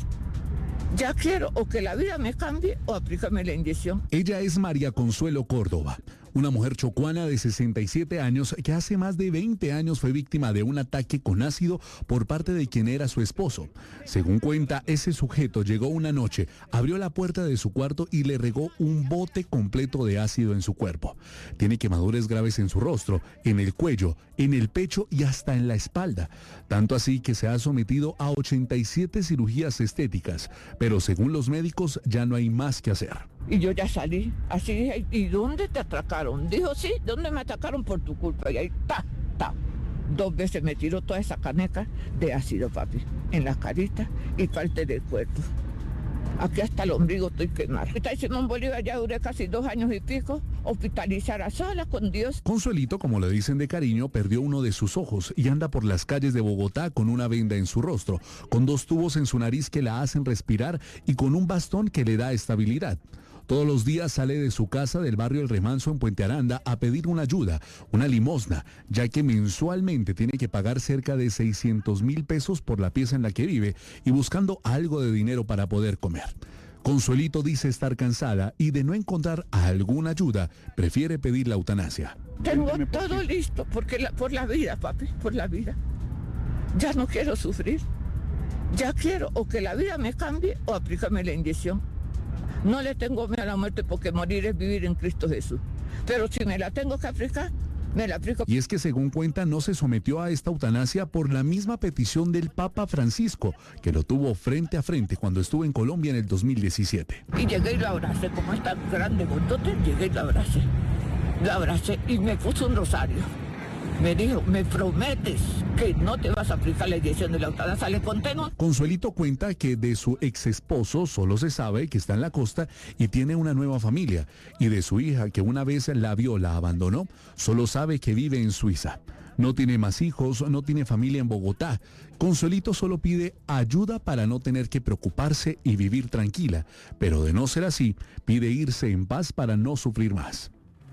Ya quiero o que la vida me cambie o aplícame la inyección. Ella es María Consuelo Córdoba, una mujer chocuana de sesenta y siete años que hace más de veinte años fue víctima de un ataque con ácido por parte de quien era su esposo. Según cuenta, ese sujeto llegó una noche, abrió la puerta de su cuarto y le regó un bote completo de ácido en su cuerpo. Tiene quemaduras graves en su rostro, en el cuello, en el pecho y hasta en la espalda. Tanto así que se ha sometido a ochenta y siete cirugías estéticas, pero según los médicos ya no hay más que hacer. Y yo ya salí, así dije, ¿y dónde te atracaron? Dijo, sí, ¿dónde me atacaron? Por tu culpa. Y ahí, ta, ta. Dos veces me tiró toda esa caneca de ácido, papi, en la carita y parte del cuerpo. Aquí hasta el ombligo estoy quemada. Está diciendo en Bolívar, ya duré casi dos años y pico, hospitalizar a solas con Dios. Consuelito, como le dicen de cariño, perdió uno de sus ojos y anda por las calles de Bogotá con una venda en su rostro, con dos tubos en su nariz que la hacen respirar y con un bastón que le da estabilidad. Todos los días sale de su casa del barrio El Remanso en Puente Aranda a pedir una ayuda, una limosna, ya que mensualmente tiene que pagar cerca de seiscientos mil pesos por la pieza en la que vive y buscando algo de dinero para poder comer. Consuelito dice estar cansada y de no encontrar alguna ayuda, prefiere pedir la eutanasia. Tengo todo listo porque la, por la vida, papi, por la vida. Ya no quiero sufrir. Ya quiero o que la vida me cambie o aplícame la inyección. No le tengo miedo a la muerte porque morir es vivir en Cristo Jesús. Pero si me la tengo que aplicar, me la aplico. Y es que según cuenta no se sometió a esta eutanasia por la misma petición del Papa Francisco, que lo tuvo frente a frente cuando estuvo en Colombia en el dos mil diecisiete. Y llegué y lo abracé, como está grande, gordote, llegué y lo abracé. Lo abracé y me puso un rosario. Me dijo, me prometes que no te vas a aplicar la inyección de la eutanasia. Le conté, ¿no? Consuelito cuenta que de su ex esposo solo se sabe que está en la costa y tiene una nueva familia. Y de su hija, que una vez la vio, la abandonó, solo sabe que vive en Suiza. No tiene más hijos, no tiene familia en Bogotá. Consuelito solo pide ayuda para no tener que preocuparse y vivir tranquila. Pero de no ser así, pide irse en paz para no sufrir más.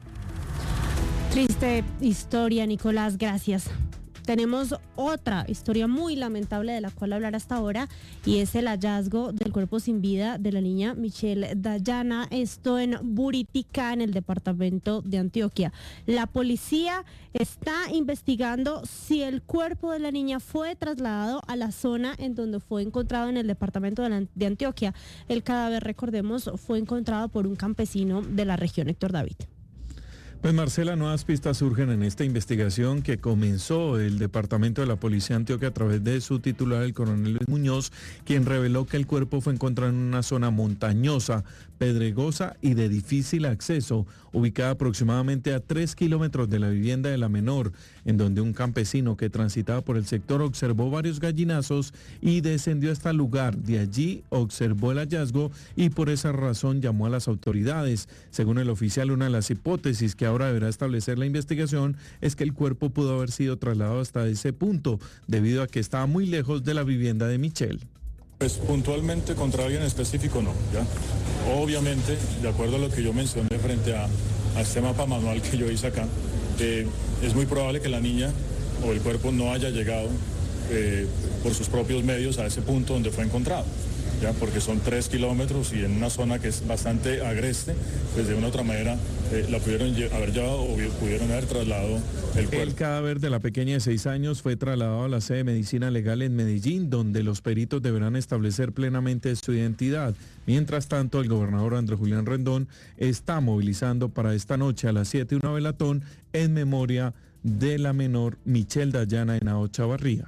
Triste historia, Nicolás, gracias. Tenemos otra historia muy lamentable de la cual hablar hasta ahora y es el hallazgo del cuerpo sin vida de la niña Michelle Dayana, esto en Buritica, en el departamento de Antioquia. La policía está investigando si el cuerpo de la niña fue trasladado a la zona en donde fue encontrado en el departamento de, la, de Antioquia. El cadáver, recordemos, fue encontrado por un campesino de la región. Héctor David. Pues Marcela, nuevas pistas surgen en esta investigación que comenzó el Departamento de la Policía de Antioquia a través de su titular, el coronel Luis Muñoz, quien reveló que el cuerpo fue encontrado en una zona montañosa, pedregosa y de difícil acceso, ubicada aproximadamente a tres kilómetros de la vivienda de la menor, en donde un campesino que transitaba por el sector observó varios gallinazos y descendió hasta el lugar. De allí observó el hallazgo y por esa razón llamó a las autoridades. Según el oficial, una de las hipótesis que ahora deberá establecer la investigación es que el cuerpo pudo haber sido trasladado hasta ese punto, debido a que estaba muy lejos de la vivienda de Michelle. Pues puntualmente contra alguien específico no, ¿ya? Obviamente, de acuerdo a lo que yo mencioné frente a, a este mapa manual que yo hice acá, eh, es muy probable que la niña o el cuerpo no haya llegado eh, por sus propios medios a ese punto donde fue encontrado, ya, porque son tres kilómetros y en una zona que es bastante agreste, pues de una u otra manera eh, la pudieron lle- haber llevado o pudieron haber trasladado el cuerpo. El cadáver de la pequeña de seis años fue trasladado a la sede de Medicina Legal en Medellín, donde los peritos deberán establecer plenamente su identidad. Mientras tanto, el gobernador Andrés Julián Rendón está movilizando para esta noche a las siete una velatón en memoria de la menor Michelle Dayana Henao Chavarría.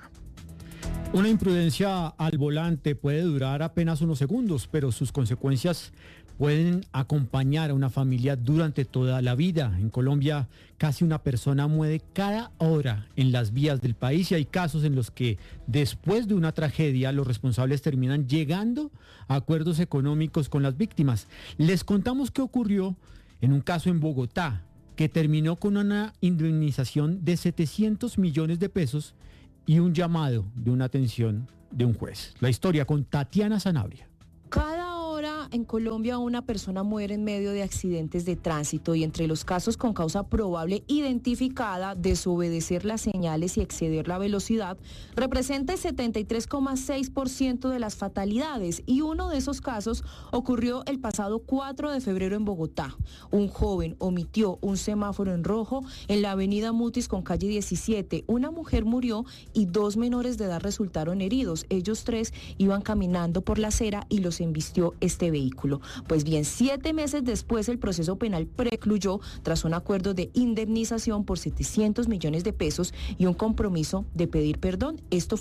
Una imprudencia al volante puede durar apenas unos segundos, pero sus consecuencias pueden acompañar a una familia durante toda la vida. En Colombia, casi una persona muere cada hora en las vías del país y hay casos en los que después de una tragedia los responsables terminan llegando a acuerdos económicos con las víctimas. Les contamos qué ocurrió en un caso en Bogotá, que terminó con una indemnización de setecientos millones de pesos y un llamado de una atención de un juez. La historia con Tatiana Sanabria. Cada hora en Colombia una persona muere en medio de accidentes de tránsito y entre los casos con causa probable identificada, desobedecer las señales y exceder la velocidad representa el setenta y tres coma seis por ciento de las fatalidades y uno de esos casos ocurrió el pasado cuatro de febrero en Bogotá. Un joven omitió un semáforo en rojo en la avenida Mutis con calle diecisiete. Una mujer murió y dos menores de edad resultaron heridos. Ellos tres iban caminando por la acera y los embistió este vehículo. Pues bien, siete meses después el proceso penal precluyó tras un acuerdo de indemnización por setecientos millones de pesos y un compromiso de pedir perdón. Esto